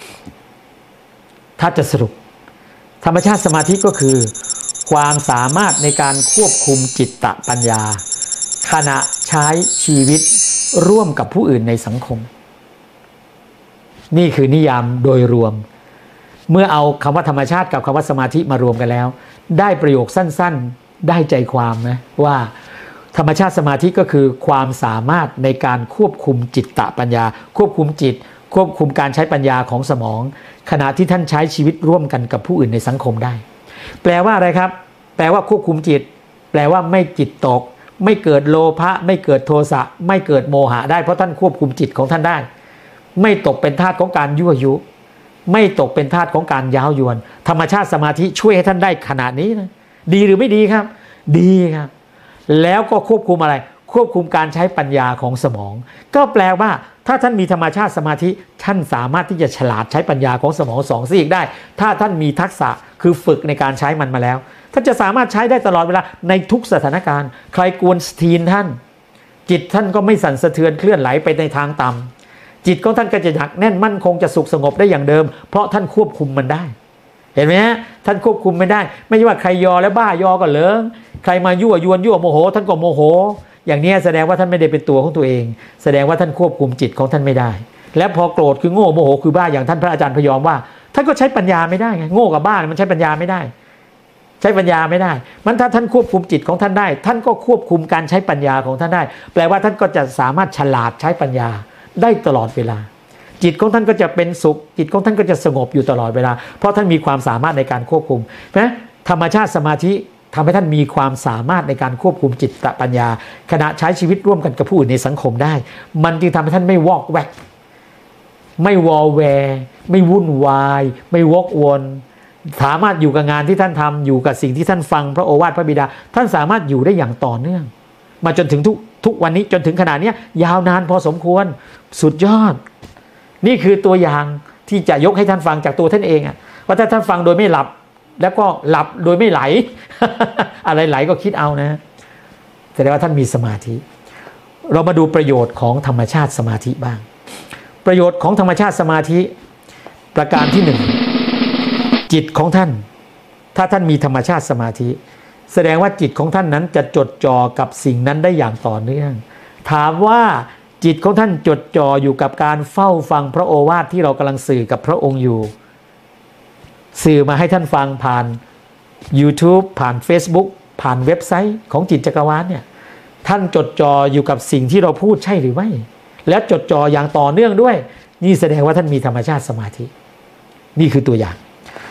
ถ้าจะสรุปธรรมชาติสมาธิก็คือความสามารถในการควบคุมจิตตปัญญาขณะใช้ชีวิตร่วมกับผู้อื่นในสังคมนี่คือนิยามโดยรวมเมื่อเอาคำว่าธรรมชาติกับคำว่าสมาธิมารวมกันแล้วได้ประโยคสั้นๆได้ใจความนะว่าธรรมชาติสมาธิก็คือความสามารถในการควบคุมจิตตปัญญาควบคุมจิตควบคุมการใช้ปัญญาของสมองขณะที่ท่านใช้ชีวิตร่วมกันกับผู้อื่นในสังคมได้แปลว่าอะไรครับแปลว่าควบคุมจิตแปลว่าไม่จิตตกไม่เกิดโลภะไม่เกิดโทสะไม่เกิดโมหะได้เพราะท่านควบคุมจิตของท่านได้ไม่ตกเป็นทาสของการยั่วยุไม่ตกเป็นทาสของการย้าวยวนธรรมชาติสมาธิช่วยให้ท่านได้ขนาดนี้นะดีหรือไม่ดีครับดีครับแล้วก็ควบคุมอะไรควบคุมการใช้ปัญญาของสมองก็แปลว่าถ้าท่านมีธรรมชาติสมาธิท่านสามารถที่จะฉลาดใช้ปัญญาของสมองสองซีกได้ถ้าท่านมีทักษะคือฝึกในการใช้มันมาแล้วท่านจะสามารถใช้ได้ตลอดเวลาในทุกสถานการณ์ใครกวนสตีนท่านจิตท่านก็ไม่สั่นสะเทือนเคลื่อนไหลไปในทางต่ำจิตของท่านก็จะหนักแน่นมั่นคงจะสุขสงบได้อย่างเดิมเพราะท่านควบคุมมันได้เห็นไหมฮะท่านควบคุมไม่ได้ไม่ใช่ว่าใครยอแล้วบ้ายอก็เหลิงใครมายั่วยวนยั่วโมโหท่านก็โมโหอย่างนี้แสดงว่าท่านไม่ได้เป็นตัวของตัวเองแสดงว่าท่านควบคุมจิตของท่านไม่ได้และพอโกรธคือโง่โมโหคือบ้าอย่างท่านพระอาจารย์พยอมว่าท่านก็ใช้ปัญญาไม่ได้ไงโง่กับบ้ามันใช้ปัญญาไม่ได้ใช้ปัญญาไม่ได้มันถ้าท่านควบคุมจิตของท่านได้ท่านก็ควบคุมการใช้ปัญญาของท่านได้แปลว่าท่านก็จะสามารถฉลาดใช้ปัญญาได้ตลอดเวลาจิตของท่านก็จะเป็นสุขจิตของท่านก็จะสงบอยู่ตลอดเวลาเพราะท่านมีความสามารถในการควบคุมนะธรรมชาติสมาธิทำให้ท่านมีความสามารถในการควบคุมจิตตปัญญาขณะใช้ชีวิตร่วมกันกับผู้อื่นในสังคมได้มันจึงทำให้ท่านไม่วอกแวกไม่วอแวร์ไม่วุ่นวายไม่วกวนสามารถอยู่กับงานที่ท่านทำอยู่กับสิ่งที่ท่านฟังพระโอวาทพระบิดาท่านสามารถอยู่ได้อย่างต่อเนื่องมาจนถึงทุกทุกวันนี้จนถึงขนาดนี้ยาวนานพอสมควรสุดยอดนี่คือตัวอย่างที่จะยกให้ท่านฟังจากตัวท่านเองอะว่าถ้าท่านฟังโดยไม่หลับแล้วก็หลับโดยไม่ไหล อะไรไหลก็คิดเอานะแสดงว่าท่านมีสมาธิเรามาดูประโยชน์ของธรรมชาติสมาธิบ้างประโยชน์ของธรรมชาติสมาธิประการที่หนึ่งจิตของท่านถ้าท่านมีธรรมชาติสมาธิแสดงว่าจิตของท่านนั้นจะจดจ่อกับสิ่งนั้นได้อย่างต่อเนื่องถามว่าจิตของท่านจดจ่ออยู่กับการเฝ้าฟังพระโอวาทที่เรากำลังสื่อกับพระองค์อยู่สื่อมาให้ท่านฟังผ่าน YouTube ผ่าน Facebook ผ่านเว็บไซต์ของจิตจักรวาลเนี่ยท่านจดจ่ออยู่กับสิ่งที่เราพูดใช่หรือไม่และจดจ่ออย่างต่อเนื่องด้วยนี่แสดงว่าท่านมีธรรมชาติสมาธินี่คือตัวอย่าง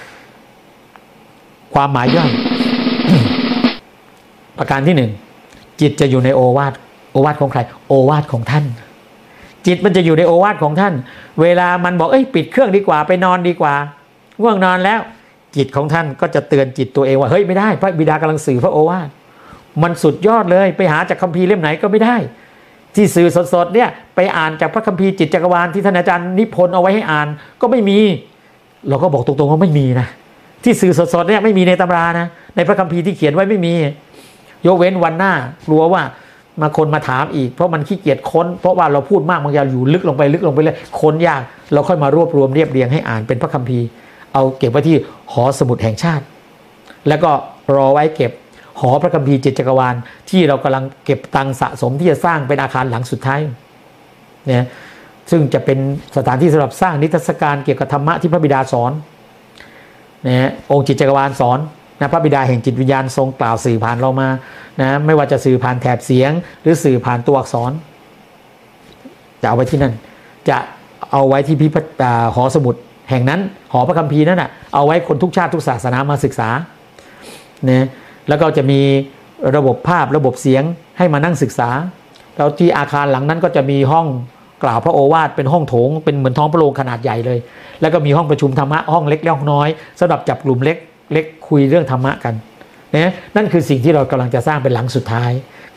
ความหมายย่อย ประการที่หนึ่งจิตจะอยู่ในโอวาทโอวาทของใครโอวาทของท่านจิตมันจะอยู่ในโอวาทของท่านเวลามันบอกเอ้ยปิดเครื่องดีกว่าไปนอนดีกว่าง่วงนอนแล้วจิตของท่านก็จะเตือนจิตตัวเองว่าเฮ้ยไม่ได้พระบิดากำลังสื่อพระโอวาทมันสุดยอดเลยไปหาจากคัมภีร์เล่มไหนก็ไม่ได้ที่สื่อสดๆเนี่ยไปอ่านจากพระคัมภีร์จิตจักรวาลที่ท่านอาจารย์นิพนธ์เอาไว้ให้อ่านก็ไม่มีเราก็บอกตรงๆว่าไม่มีนะที่สื่อสดๆเนี่ยไม่มีในตำรานะในพระคัมภีร์ที่เขียนไว้ไม่มียกเว้นวันหน้ากลัวว่ามาคนมาถามอีกเพราะมันขี้เกียจค้นเพราะว่าเราพูดมากบางอย่างอยู่ลึกลงไปลึกลงไปเลยค้นยากเราค่อยมารวบรวมเรียบเรียงให้อ่านเป็นพระคัมภีร์เอาเก็บไว้ที่หอสมุดแห่งชาติแล้วก็รอไว้เก็บหอพระคัมภีร์จิตจักรวาลที่เรากำลังเก็บตังค์สะสมที่จะสร้างเป็นอาคารหลังสุดท้ายเนี่ยซึ่งจะเป็นสถานที่สำหรับสร้างนิทรรศการเกี่ยวกับธรรมะที่พระบิดาสอนนะองค์จิตจักรวาลสอนนะพระบิดาแห่งจิตวิญญาณทรงกล่าวสื่อผ่านเรามานะไม่ว่าจะสื่อผ่านแถบเสียงหรือสื่อผ่านตัวอักษรจะเอาไว้ที่นั่นจะเอาไว้ที่พิพิธหอสมุดแห่งนั้นหอพระคัมภีร์นั่นน่ะเอาไว้คนทุกชาติทุกศาสนามาศึกษาเนี่ยแล้วก็จะมีระบบภาพระบบเสียงให้มานั่งศึกษาแล้วที่อาคารหลังนั้นก็จะมีห้องกล่าวพระโอวาทเป็นห้องโถงเป็นเหมือนท้องพระโรงขนาดใหญ่เลยแล้วก็มีห้องประชุมธรรมะห้องเล็กห้องน้อยสำหรับจับกลุ่มเล็กเล็กคุยเรื่องธรรมะกันเนี่ยนั่นคือสิ่งที่เรากำลังจะสร้างเป็นหลังสุดท้าย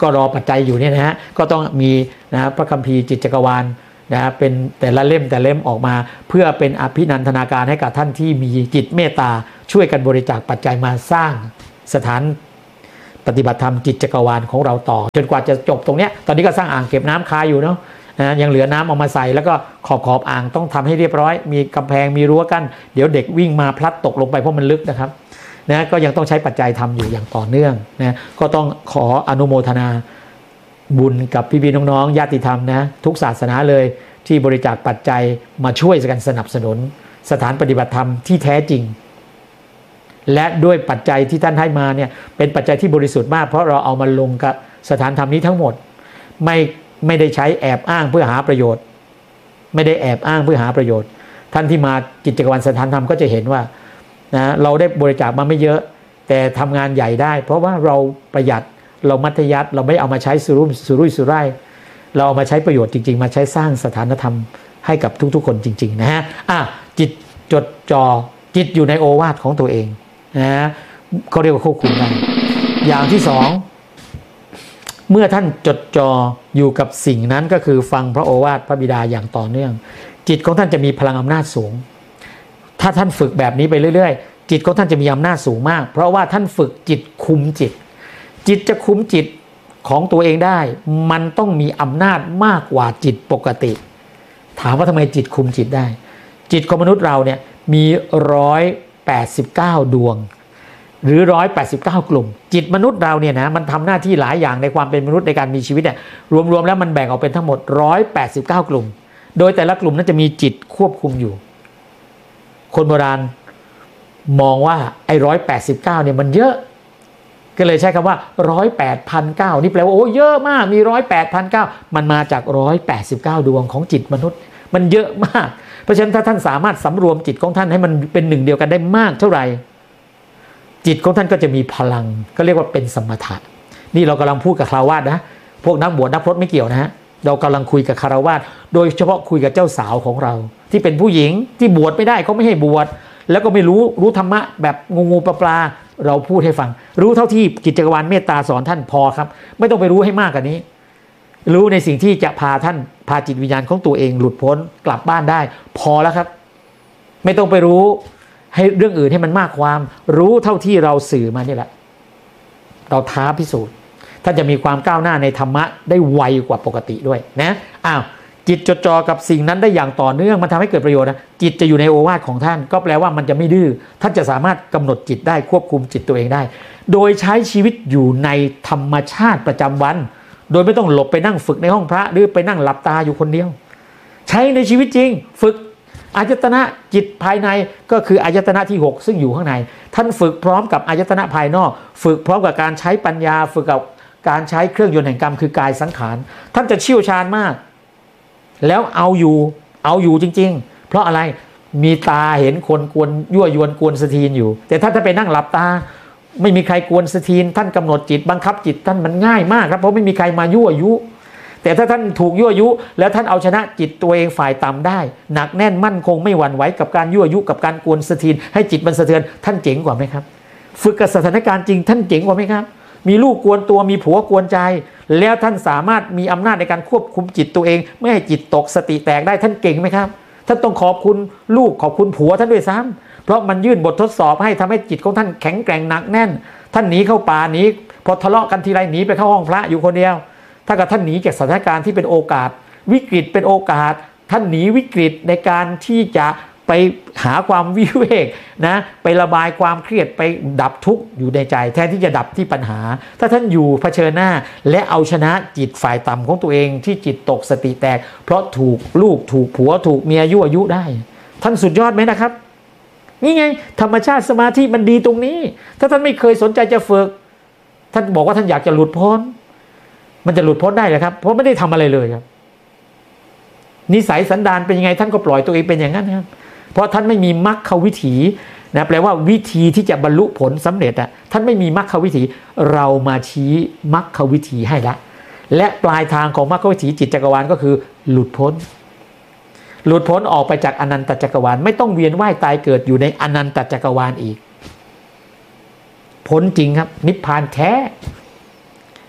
ก็รอปัจจัยอยู่เนี่ยนะฮะก็ต้องมีนะพระคัมภีร์จิตจักรวาลนะเป็นแต่ละเล่มแต่เล่มออกมาเพื่อเป็นอภินันทนาการให้กับท่านที่มีจิตเมตตาช่วยกันบริจาคปัจจัยมาสร้างสถานปฏิบัติธรรมจิตจักรวาลของเราต่อจนกว่าจะจบตรงเนี้ยตอนนี้ก็สร้างอ่างเก็บน้ำคาอยู่เนาะนะยังเหลือน้ำเอามาใส่แล้วก็ขอบขอบอ่างต้องทำให้เรียบร้อยมีกำแพงมีรั้วกั้นเดี๋ยวเด็กวิ่งมาพลัดตกลงไปเพราะมันลึกนะครับนะก็ยังต้องใช้ปัจจัยทำอยู่อย่างต่อเนื่องนะก็ต้องขออนุโมทนาบุญกับพี่ๆน้องๆญาติธรรมนะทุกศาสนาเลยที่บริจาคปัจจัยมาช่วยกันสนับสนุนสถานปฏิบัติธรรมที่แท้จริงและด้วยปัจจัยที่ท่านให้มาเนี่ยเป็นปัจจัยที่บริสุทธิ์มากเพราะเราเอามาลงกับสถานธรรมนี้ทั้งหมดไม่ไม่ได้ใช้แอบอ้างเพื่อหาประโยชน์ไม่ได้แอบอ้างเพื่อหาประโยชน์ท่านที่มาจิตจักรวาลสถานธรรมก็จะเห็นว่านะเราได้บริจาคมาไม่เยอะแต่ทำงานใหญ่ได้เพราะว่าเราประหยัดเรามัธยัสถ์เราไม่เอามาใช้สุรุ่ยสุรุ่ยสุร่ายเราเอามาใช้ประโยชน์จริงๆมาใช้สร้างสถานธรรมให้กับทุกๆคนจริงๆนะฮะอ่ะจิตจดจ่อจิตอยู่ในโอวาทของตัวเองนะเขาเรียกว่าควบคุมได้อย่างที่สองเมื่อท่านจดจ่ออยู่กับสิ่งนั้นก็คือฟังพระโอวาทพระบิดาอย่างต่อเนื่องจิตของท่านจะมีพลังอำนาจสูงถ้าท่านฝึกแบบนี้ไปเรื่อยๆจิตของท่านจะมีอำนาจสูงมากเพราะว่าท่านฝึกจิตคุมจิตจิตจะคุมจิตของตัวเองได้มันต้องมีอำนาจมากกว่าจิตปกติถามว่าทำไมจิตคุมจิตได้จิตของมนุษย์เราเนี่ยมีหนึ่งร้อยแปดสิบเก้าดวงหรือหนึ่งร้อยแปดสิบเก้ากลุ่มจิตมนุษย์เราเนี่ยนะมันทำหน้าที่หลายอย่างในความเป็นมนุษย์ในการมีชีวิตเนี่ยรวมๆแล้วมันแบ่งออกเป็นทั้งหมดหนึ่งร้อยแปดสิบเก้ากลุ่มโดยแต่ละกลุ่มนั้นจะมีจิตควบคุมอยู่คนโบราณมองว่าไอ้หนึ่งร้อยแปดสิบเก้าเนี่ยมันเยอะก็เลยใช้คำว่าหนึ่งร้อยแปดพันเก้านี่แปลว่าโอ้เยอะมากมีหนึ่งร้อยแปดพันเก้ามันมาจากหนึ่งร้อยแปดสิบเก้าดวงของจิตมนุษย์มันเยอะมากเพราะฉะนั้นถ้าท่านสามารถสำรวมจิตของท่านให้มันเป็นหนึ่งเดียวกันได้มากเท่าไหร่จิตของท่านก็จะมีพลังก็เรียกว่าเป็นสมถะนี่เรากำลังพูดกับคฤหัสถ์นะพวกนักบวชนักพรตไม่เกี่ยวนะฮะเรากำลังคุยกับคฤหัสถ์โดยเฉพาะคุยกับเจ้าสาวของเราที่เป็นผู้หญิงที่บวชไม่ได้เขาไม่ให้บวชแล้วก็ไม่รู้รู้ธรรมะแบบงูงูปลาปลาเราพูดให้ฟังรู้เท่าที่จิตจักรวาลเมตตาสอนท่านพอครับไม่ต้องไปรู้ให้มากกว่านี้รู้ในสิ่งที่จะพาท่านพาจิตวิญญาณของตัวเองหลุดพ้นกลับบ้านได้พอแล้วครับไม่ต้องไปรู้ให้เรื่องอื่นให้มันมากความรู้เท่าที่เราสื่อมานี่แหละเราท้าพิสูจน์ท่านจะมีความก้าวหน้าในธรรมะได้ไวกว่าปกติด้วยนะอ้าวจิตจดจ่อกับสิ่งนั้นได้อย่างต่อเนื่องมันทำให้เกิดประโยชน์นะจิตจะอยู่ในโอวาทของท่านก็แปลว่ามันจะไม่ดื้อท่านจะสามารถกำหนดจิตได้ควบคุมจิตตัวเองได้โดยใช้ชีวิตอยู่ในธรรมชาติประจำวันโดยไม่ต้องหลบไปนั่งฝึกในห้องพระหรือไปนั่งหลับตาอยู่คนเดียวใช้ในชีวิตจริงฝึกอายตนะจิตภายในก็คืออายตนะที่หกซึ่งอยู่ข้างในท่านฝึกพร้อมกับอายตนะภายนอกฝึกพร้อมกับการใช้ปัญญาฝึกกับการใช้เครื่องยนต์แห่งกรรมคือกายสังขารท่านจะเชี่ยวชาญมากแล้วเอาอยู่เอาอยู่จริงๆเพราะอะไรมีตาเห็นคนกวนยั่วยวนกวนสถีนอยู่แต่ถ้าท่านไปนั่งหลับตาไม่มีใครกวนสถีนท่านกำหนดจิตบังคับจิตท่านมันง่ายมากครับเพราะไม่มีใครมายั่วยุแต่ถ้าท่านถูกยั่วยุแล้วท่านเอาชนะจิตตัวเองฝ่ายต่ำได้หนักแน่นมั่นคงไม่หวั่นไหวกับการยั่วยุกับการกวนสถีนให้จิตมันสะเทือนท่านเจ๋งกว่าไหมครับฝึกกับสถานการณ์จริงท่านเจ๋งกว่าไหมครับมีลูกกวนตัวมีผัวกวนใจแล้วท่านสามารถมีอำนาจในการควบคุมจิตตัวเองไม่ให้จิตตกสติแตกได้ท่านเก่งไหมครับท่านต้องขอบคุณลูกขอบคุณผัวท่านด้วยซ้ำเพราะมันยื่นบททดสอบให้ทำให้จิตของท่านแข็งแกร่งหนักแน่นท่านหนีเข้าป่าหนีพอทะเลาะกันทีไรหนีไปเข้าห้องพระอยู่คนเดียวถ้ากับท่านหนีจากสถานการณ์ที่เป็นโอกาสวิกฤตเป็นโอกาสท่านหนีวิกฤตในการที่จะไปหาความวิเวกนะไประบายความเครียดไปดับทุกข์อยู่ในใจแทนที่จะดับที่ปัญหาถ้าท่านอยู่เผชิญหน้าและเอาชนะจิตฝ่ายต่ำของตัวเองที่จิตตกสติแตกเพราะถูกลูกถูกผัวถูกเมียยั่วยุได้ท่านสุดยอดไหมนะครับนี่ไงธรรมชาติสมาธิมันดีตรงนี้ถ้าท่านไม่เคยสนใจจะฝึกท่านบอกว่าท่านอยากจะหลุดพ้นมันจะหลุดพ้นได้เหรอครับเพราะไม่ได้ทำอะไรเลยครับนิสัยสันดานเป็นยังไงท่านก็ปล่อยตัวเองเป็นอย่างนั้นครับเพราะท่านไม่มีมรรควิถีนะแปลว่าวิธีที่จะบรรลุผลสำเร็จอ่ะท่านไม่มีมรรควิถีเรามาชี้มรรควิถีให้ละและปลายทางของมรรควิถีจิตจักรวาลก็คือหลุดพ้นหลุดพ้นออกไปจากอนันตจักรวาลไม่ต้องเวียนว่ายตายเกิดอยู่ในอนันตจักรวาลอีกพ้นจริงครับนิพพานแท้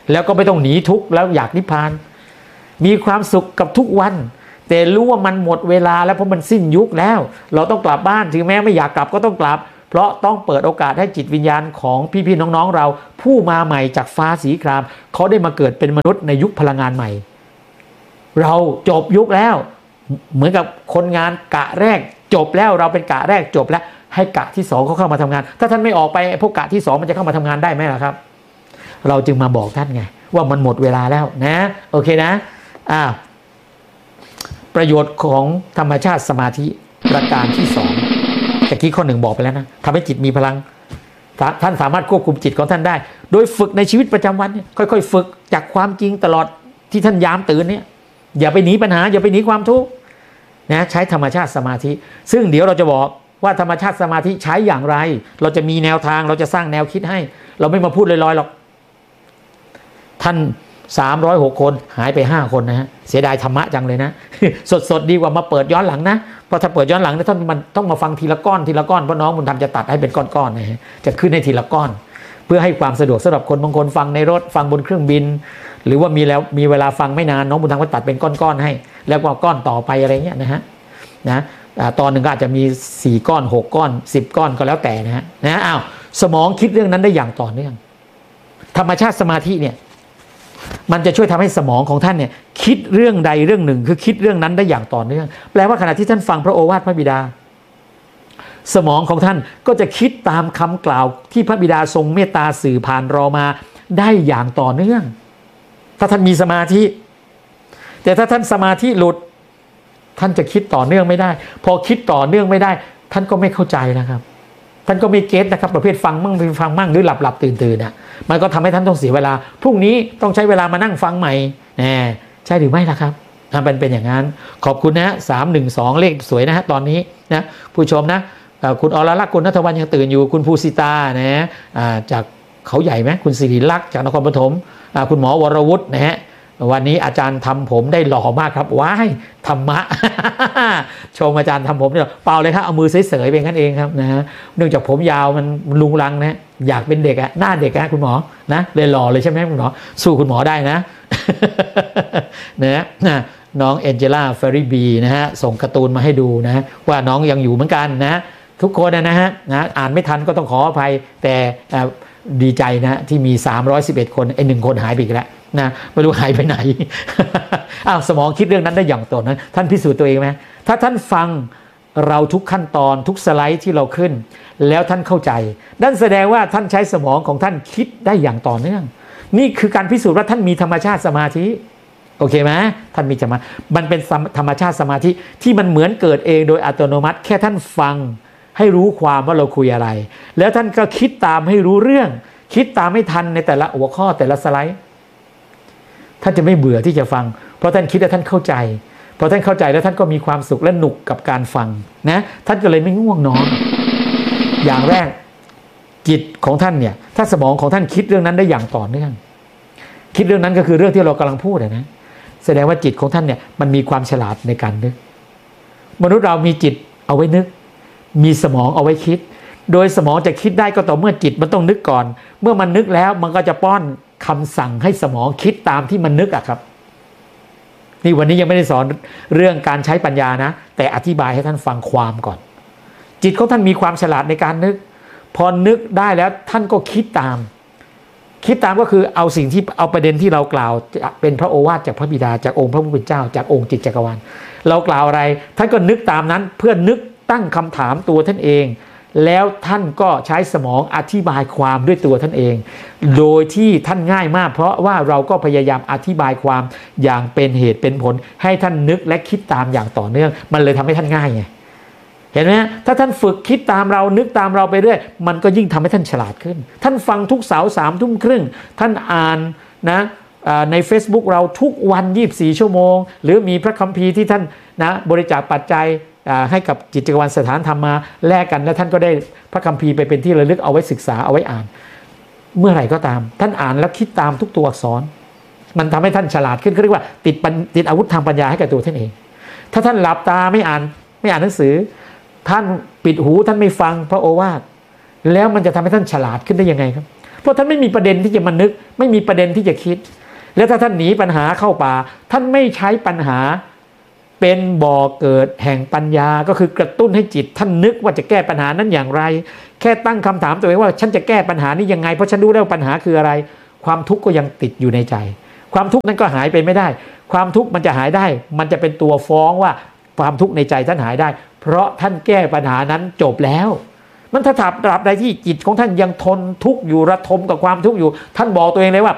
แล้วก็ไม่ต้องหนีทุกข์แล้วอยากนิพพานมีความสุขกับทุกวันแต่รู้ว่ามันหมดเวลาแล้วเพราะมันสิ้นยุคแล้วเราต้องกลับบ้านถึงแม้ไม่อยากกลับก็ต้องกลับเพราะต้องเปิดโอกาสให้จิตวิญญาณของพี่ๆน้องๆเราผู้มาใหม่จากฟ้าสีครามเขาได้มาเกิดเป็นมนุษย์ในยุคพลังงานใหม่เราจบยุคแล้วเหมือนกับคนงานกะแรกจบแล้วเราเป็นกะแรกจบแล้วให้กะที่สองเขาเข้ามาทำงานถ้าท่านไม่ออกไปพวกกะที่สองมันจะเข้ามาทำงานได้ไหมล่ะครับเราจึงมาบอกท่านไงว่ามันหมดเวลาแล้วนะโอเคนะอ่าประโยชน์ของธรรมชาติสมาธิประการที่สองตะกี้ข้อหนึ่งบอกไปแล้วนะทำให้จิตมีพลังท่านสามารถควบคุมจิตของท่านได้โดยฝึกในชีวิตประจำวันเนี่ยค่อยๆฝึกจากความจริงตลอดที่ท่านยามตื่นเนี่ยอย่าไปหนีปัญหาอย่าไปหนีความทุกข์นะใช้ธรรมชาติสมาธิซึ่งเดี๋ยวเราจะบอกว่าธรรมชาติสมาธิใช้อย่างไรเราจะมีแนวทางเราจะสร้างแนวคิดให้เราไม่มาพูดลอยๆหรอกท่านสามร้อยหกคนหายไปห้าคนนะฮะเสียดายธรรมะจังเลยนะ สดๆดีกว่ามาเปิดย้อนหลังนะเพราะถ้าเปิดย้อนหลังเนี่ยท่านมันต้องมาฟังทีละก้อนทีละก้อนเพราะน้องบุญธรรมจะตัดให้เป็นก้อนๆนะฮะจะขึ้นให้ทีละก้อนเพื่อให้ความสะดวกสำหรับคนบางคนฟังในรถฟังบนเครื่องบินหรือว่ามีแล้วมีเวลาฟังไม่นานน้องบุญธรรมก็ตัดเป็นก้อนๆให้แล้วก็ก้อนต่อไปอะไรเงี้ยนะฮะนะตอนหนึ่งก็อาจจะมีสี่ก้อนหกก้อนสิบก้อนก็แล้วแต่นะฮะนะอ้าวสมองคิดเรื่องนั้นได้อย่างต่อเนื่องธรรมชาติสมาธิเนี่ยมันจะช่วยทำให้สมองของท่านเนี่ยคิดเรื่องใดเรื่องหนึ่งคือคิดเรื่องนั้นได้อย่างต่อเนื่องแปลว่าขณะที่ท่านฟังพระโอวาทพระบิดาสมองของท่านก็จะคิดตามคำกล่าวที่พระบิดาทรงเมตตาสื่อผ่านเรามาได้อย่างต่อเนื่องถ้าท่านมีสมาธิแต่ถ้าท่านสมาธิหลุดท่านจะคิดต่อเนื่องไม่ได้พอคิดต่อเนื่องไม่ได้ท่านก็ไม่เข้าใจนะครับท่านก็ไม่เก็ตนะครับประเภทฟังมั่งไม่ฟังมั่งหรือหลับหลับตื่นตื่นน่ะมันก็ทำให้ท่านต้องเสียเวลาพรุ่งนี้ต้องใช้เวลามานั่งฟังใหม่แหมใช่หรือไม่ล่ะครับถ้าเป็นเป็นอย่างนั้นขอบคุณนะสามหนึ่งสองเลขสวยนะฮะตอนนี้นะผู้ชมนะคุณอรลักษณ์คุณณัฐวรรณยังตื่นอยู่คุณภูสิตานะจากเขาใหญ่ไหมคุณสิริลักษณ์จากนครปฐมคุณหมอวรวุฒินะฮะวันนี้อาจารย์ทำผมได้หล่อมากครับว้ายธรรมะ ชมอาจารย์ทำผมเนี่ยเปล่าเลยครับเอามือเสยๆไปงั้นเองครับนะฮะเนื่องจากผมยาวมันลุงลังนะอยากเป็นเด็กอะหน้าเด็กอะคุณหมอนะเลยหล่อเลยใช่ไหมคุณหมอสู้คุณหมอได้นะ นะน้องเอ็นเจล่าเฟรรี่บีนะฮะส่งการ์ตูนมาให้ดูนะว่าน้องยังอยู่เหมือนกันนะทุกคนนะฮะนะอ่านไม่ทันก็ต้องขออภัยแต่ดีใจนะที่มีสามร้อยสิบเอ็ดคนไอ้หนึ่งคนหายไปอีกแล้วนะไม่รู้หายไปไหน อ้าวสมองคิดเรื่องนั้นได้อย่างต่อนะท่านพิสูจน์ตัวเองไหมถ้าท่านฟังเราทุกขั้นตอนทุกสไลด์ที่เราขึ้นแล้วท่านเข้าใจนั่นแสดงว่าท่านใช้สมองของท่านคิดได้อย่างต่อเนื่องนี่คือการพิสูจน์ว่าท่านมีธรรมชาติสมาธิโอเคไหมท่านมีสมามันเป็นธรรมชาติสมาธิที่มันเหมือนเกิดเองโดยอัตโนมัติแค่ท่านฟังให้รู้ความว่าเราคุยอะไรแล้วท่านก็คิดตามให้รู้เรื่องคิดตามให้ทันในแต่ละหัวข้อแต่ละสไลด์ท่านจะไม่เบื่อที่จะฟังเพราะท่านคิดและท่านเข้าใจพอท่านเข้าใจแล้วท่านก็มีความสุขและหนุกกับการฟังนะท่านก็เลยไม่ง่วงนอนอย่างแรกจิตของท่านเนี่ยถ้าสมองของท่านคิดเรื่องนั้นได้อย่างต่อเนื่องคิดเรื่องนั้นก็คือเรื่องที่เรากำลังพูดนะแสดงว่าจิตของท่านเนี่ยมันมีความฉลาดในการนึกมนุษย์เรามีจิตเอาไว้นึกมีสมองเอาไว้คิดโดยสมองจะคิดได้ก็ต่อเมื่อจิตมันต้องนึกก่อนเมื่อมันนึกแล้วมันก็จะป้อนคำสั่งให้สมองคิดตามที่มันนึกอะครับนี่วันนี้ยังไม่ได้สอนเรื่องการใช้ปัญญานะแต่อธิบายให้ท่านฟังความก่อนจิตของท่านมีความฉลาดในการนึกพอนึกได้แล้วท่านก็คิดตามคิดตามก็คือเอาสิ่งที่เอาประเด็นที่เรากล่าวเป็นพระโอวาทจากพระบิดาจากองค์พระผู้เป็นเจ้าจากองค์จิตจักรวาลเรากล่าวอะไรท่านก็นึกตามนั้นเพื่อนึกตั้งคำถามตัวท่านเองแล้วท่านก็ใช้สมองอธิบายความด้วยตัวท่านเองโดยที่ท่านง่ายมากเพราะว่าเราก็พยายามอธิบายความอย่างเป็นเหตุเป็นผลให้ท่านนึกและคิดตามอย่างต่อเนื่องมันเลยทำให้ท่านง่ายไงเห็นไหมถ้าท่านฝึกคิดตามเรานึกตามเราไปเรื่อยมันก็ยิ่งทำให้ท่านฉลาดขึ้นท่านฟังทุกเสาร์สามทุ่มครึ่งท่านอ่านนะใน Facebook เราทุกวันยี่สิบสี่ชั่วโมงหรือมีพระคัมภีร์ที่ท่านนะบริจาคปัจจัยให้กับจิตจักรวาลสถานธรรมมาแลกกันแล้วท่านก็ได้พระคัมภีร์ไปเป็นที่ระลึกเอาไว้ศึกษาเอาไว้อ่านเมื่อไหร่ก็ตามท่านอ่านแล้วคิดตามทุกตัวอักษรมันทำให้ท่านฉลาดขึ้นเรียกว่าติดติดอาวุธทางปัญญาให้กับตัวท่านเองถ้าท่านหลับตาไม่อ่านไม่อ่านหนังสือท่านปิดหูท่านไม่ฟังพระโอวาทแล้วมันจะทำให้ท่านฉลาดขึ้นได้ยังไงครับเพราะท่านไม่มีประเด็นที่จะมานึกไม่มีประเด็นที่จะคิดแล้วถ้าท่านหนีปัญหาเข้าป่าท่านไม่ใช้ปัญหาเป็นบ่อเกิดแห่งปัญญาก็คือกระตุ้นให้จิตท่านนึกว่าจะแก้ปัญหานั้นอย่างไรแค่ตั้งคำถามตัวเองว่าฉันจะแก้ปัญหานี้ยังไงเพราะฉันรู้แล้วปัญหาคืออะไรความทุกข์ก็ยังติดอยู่ในใจความทุกข์นั้นก็หายไปไม่ได้ความทุกข์มันจะหายได้มันจะเป็นตัวฟ้องว่าความทุกข์ในใจท่านหายได้เพราะท่านแก้ปัญหานั้นจบแล้วมันถ้าตราบใดที่จิตของท่านยังทนทุกข์อยู่ระทมกับความทุกข์อยู่ท่านบอกตัวเองเลยว่า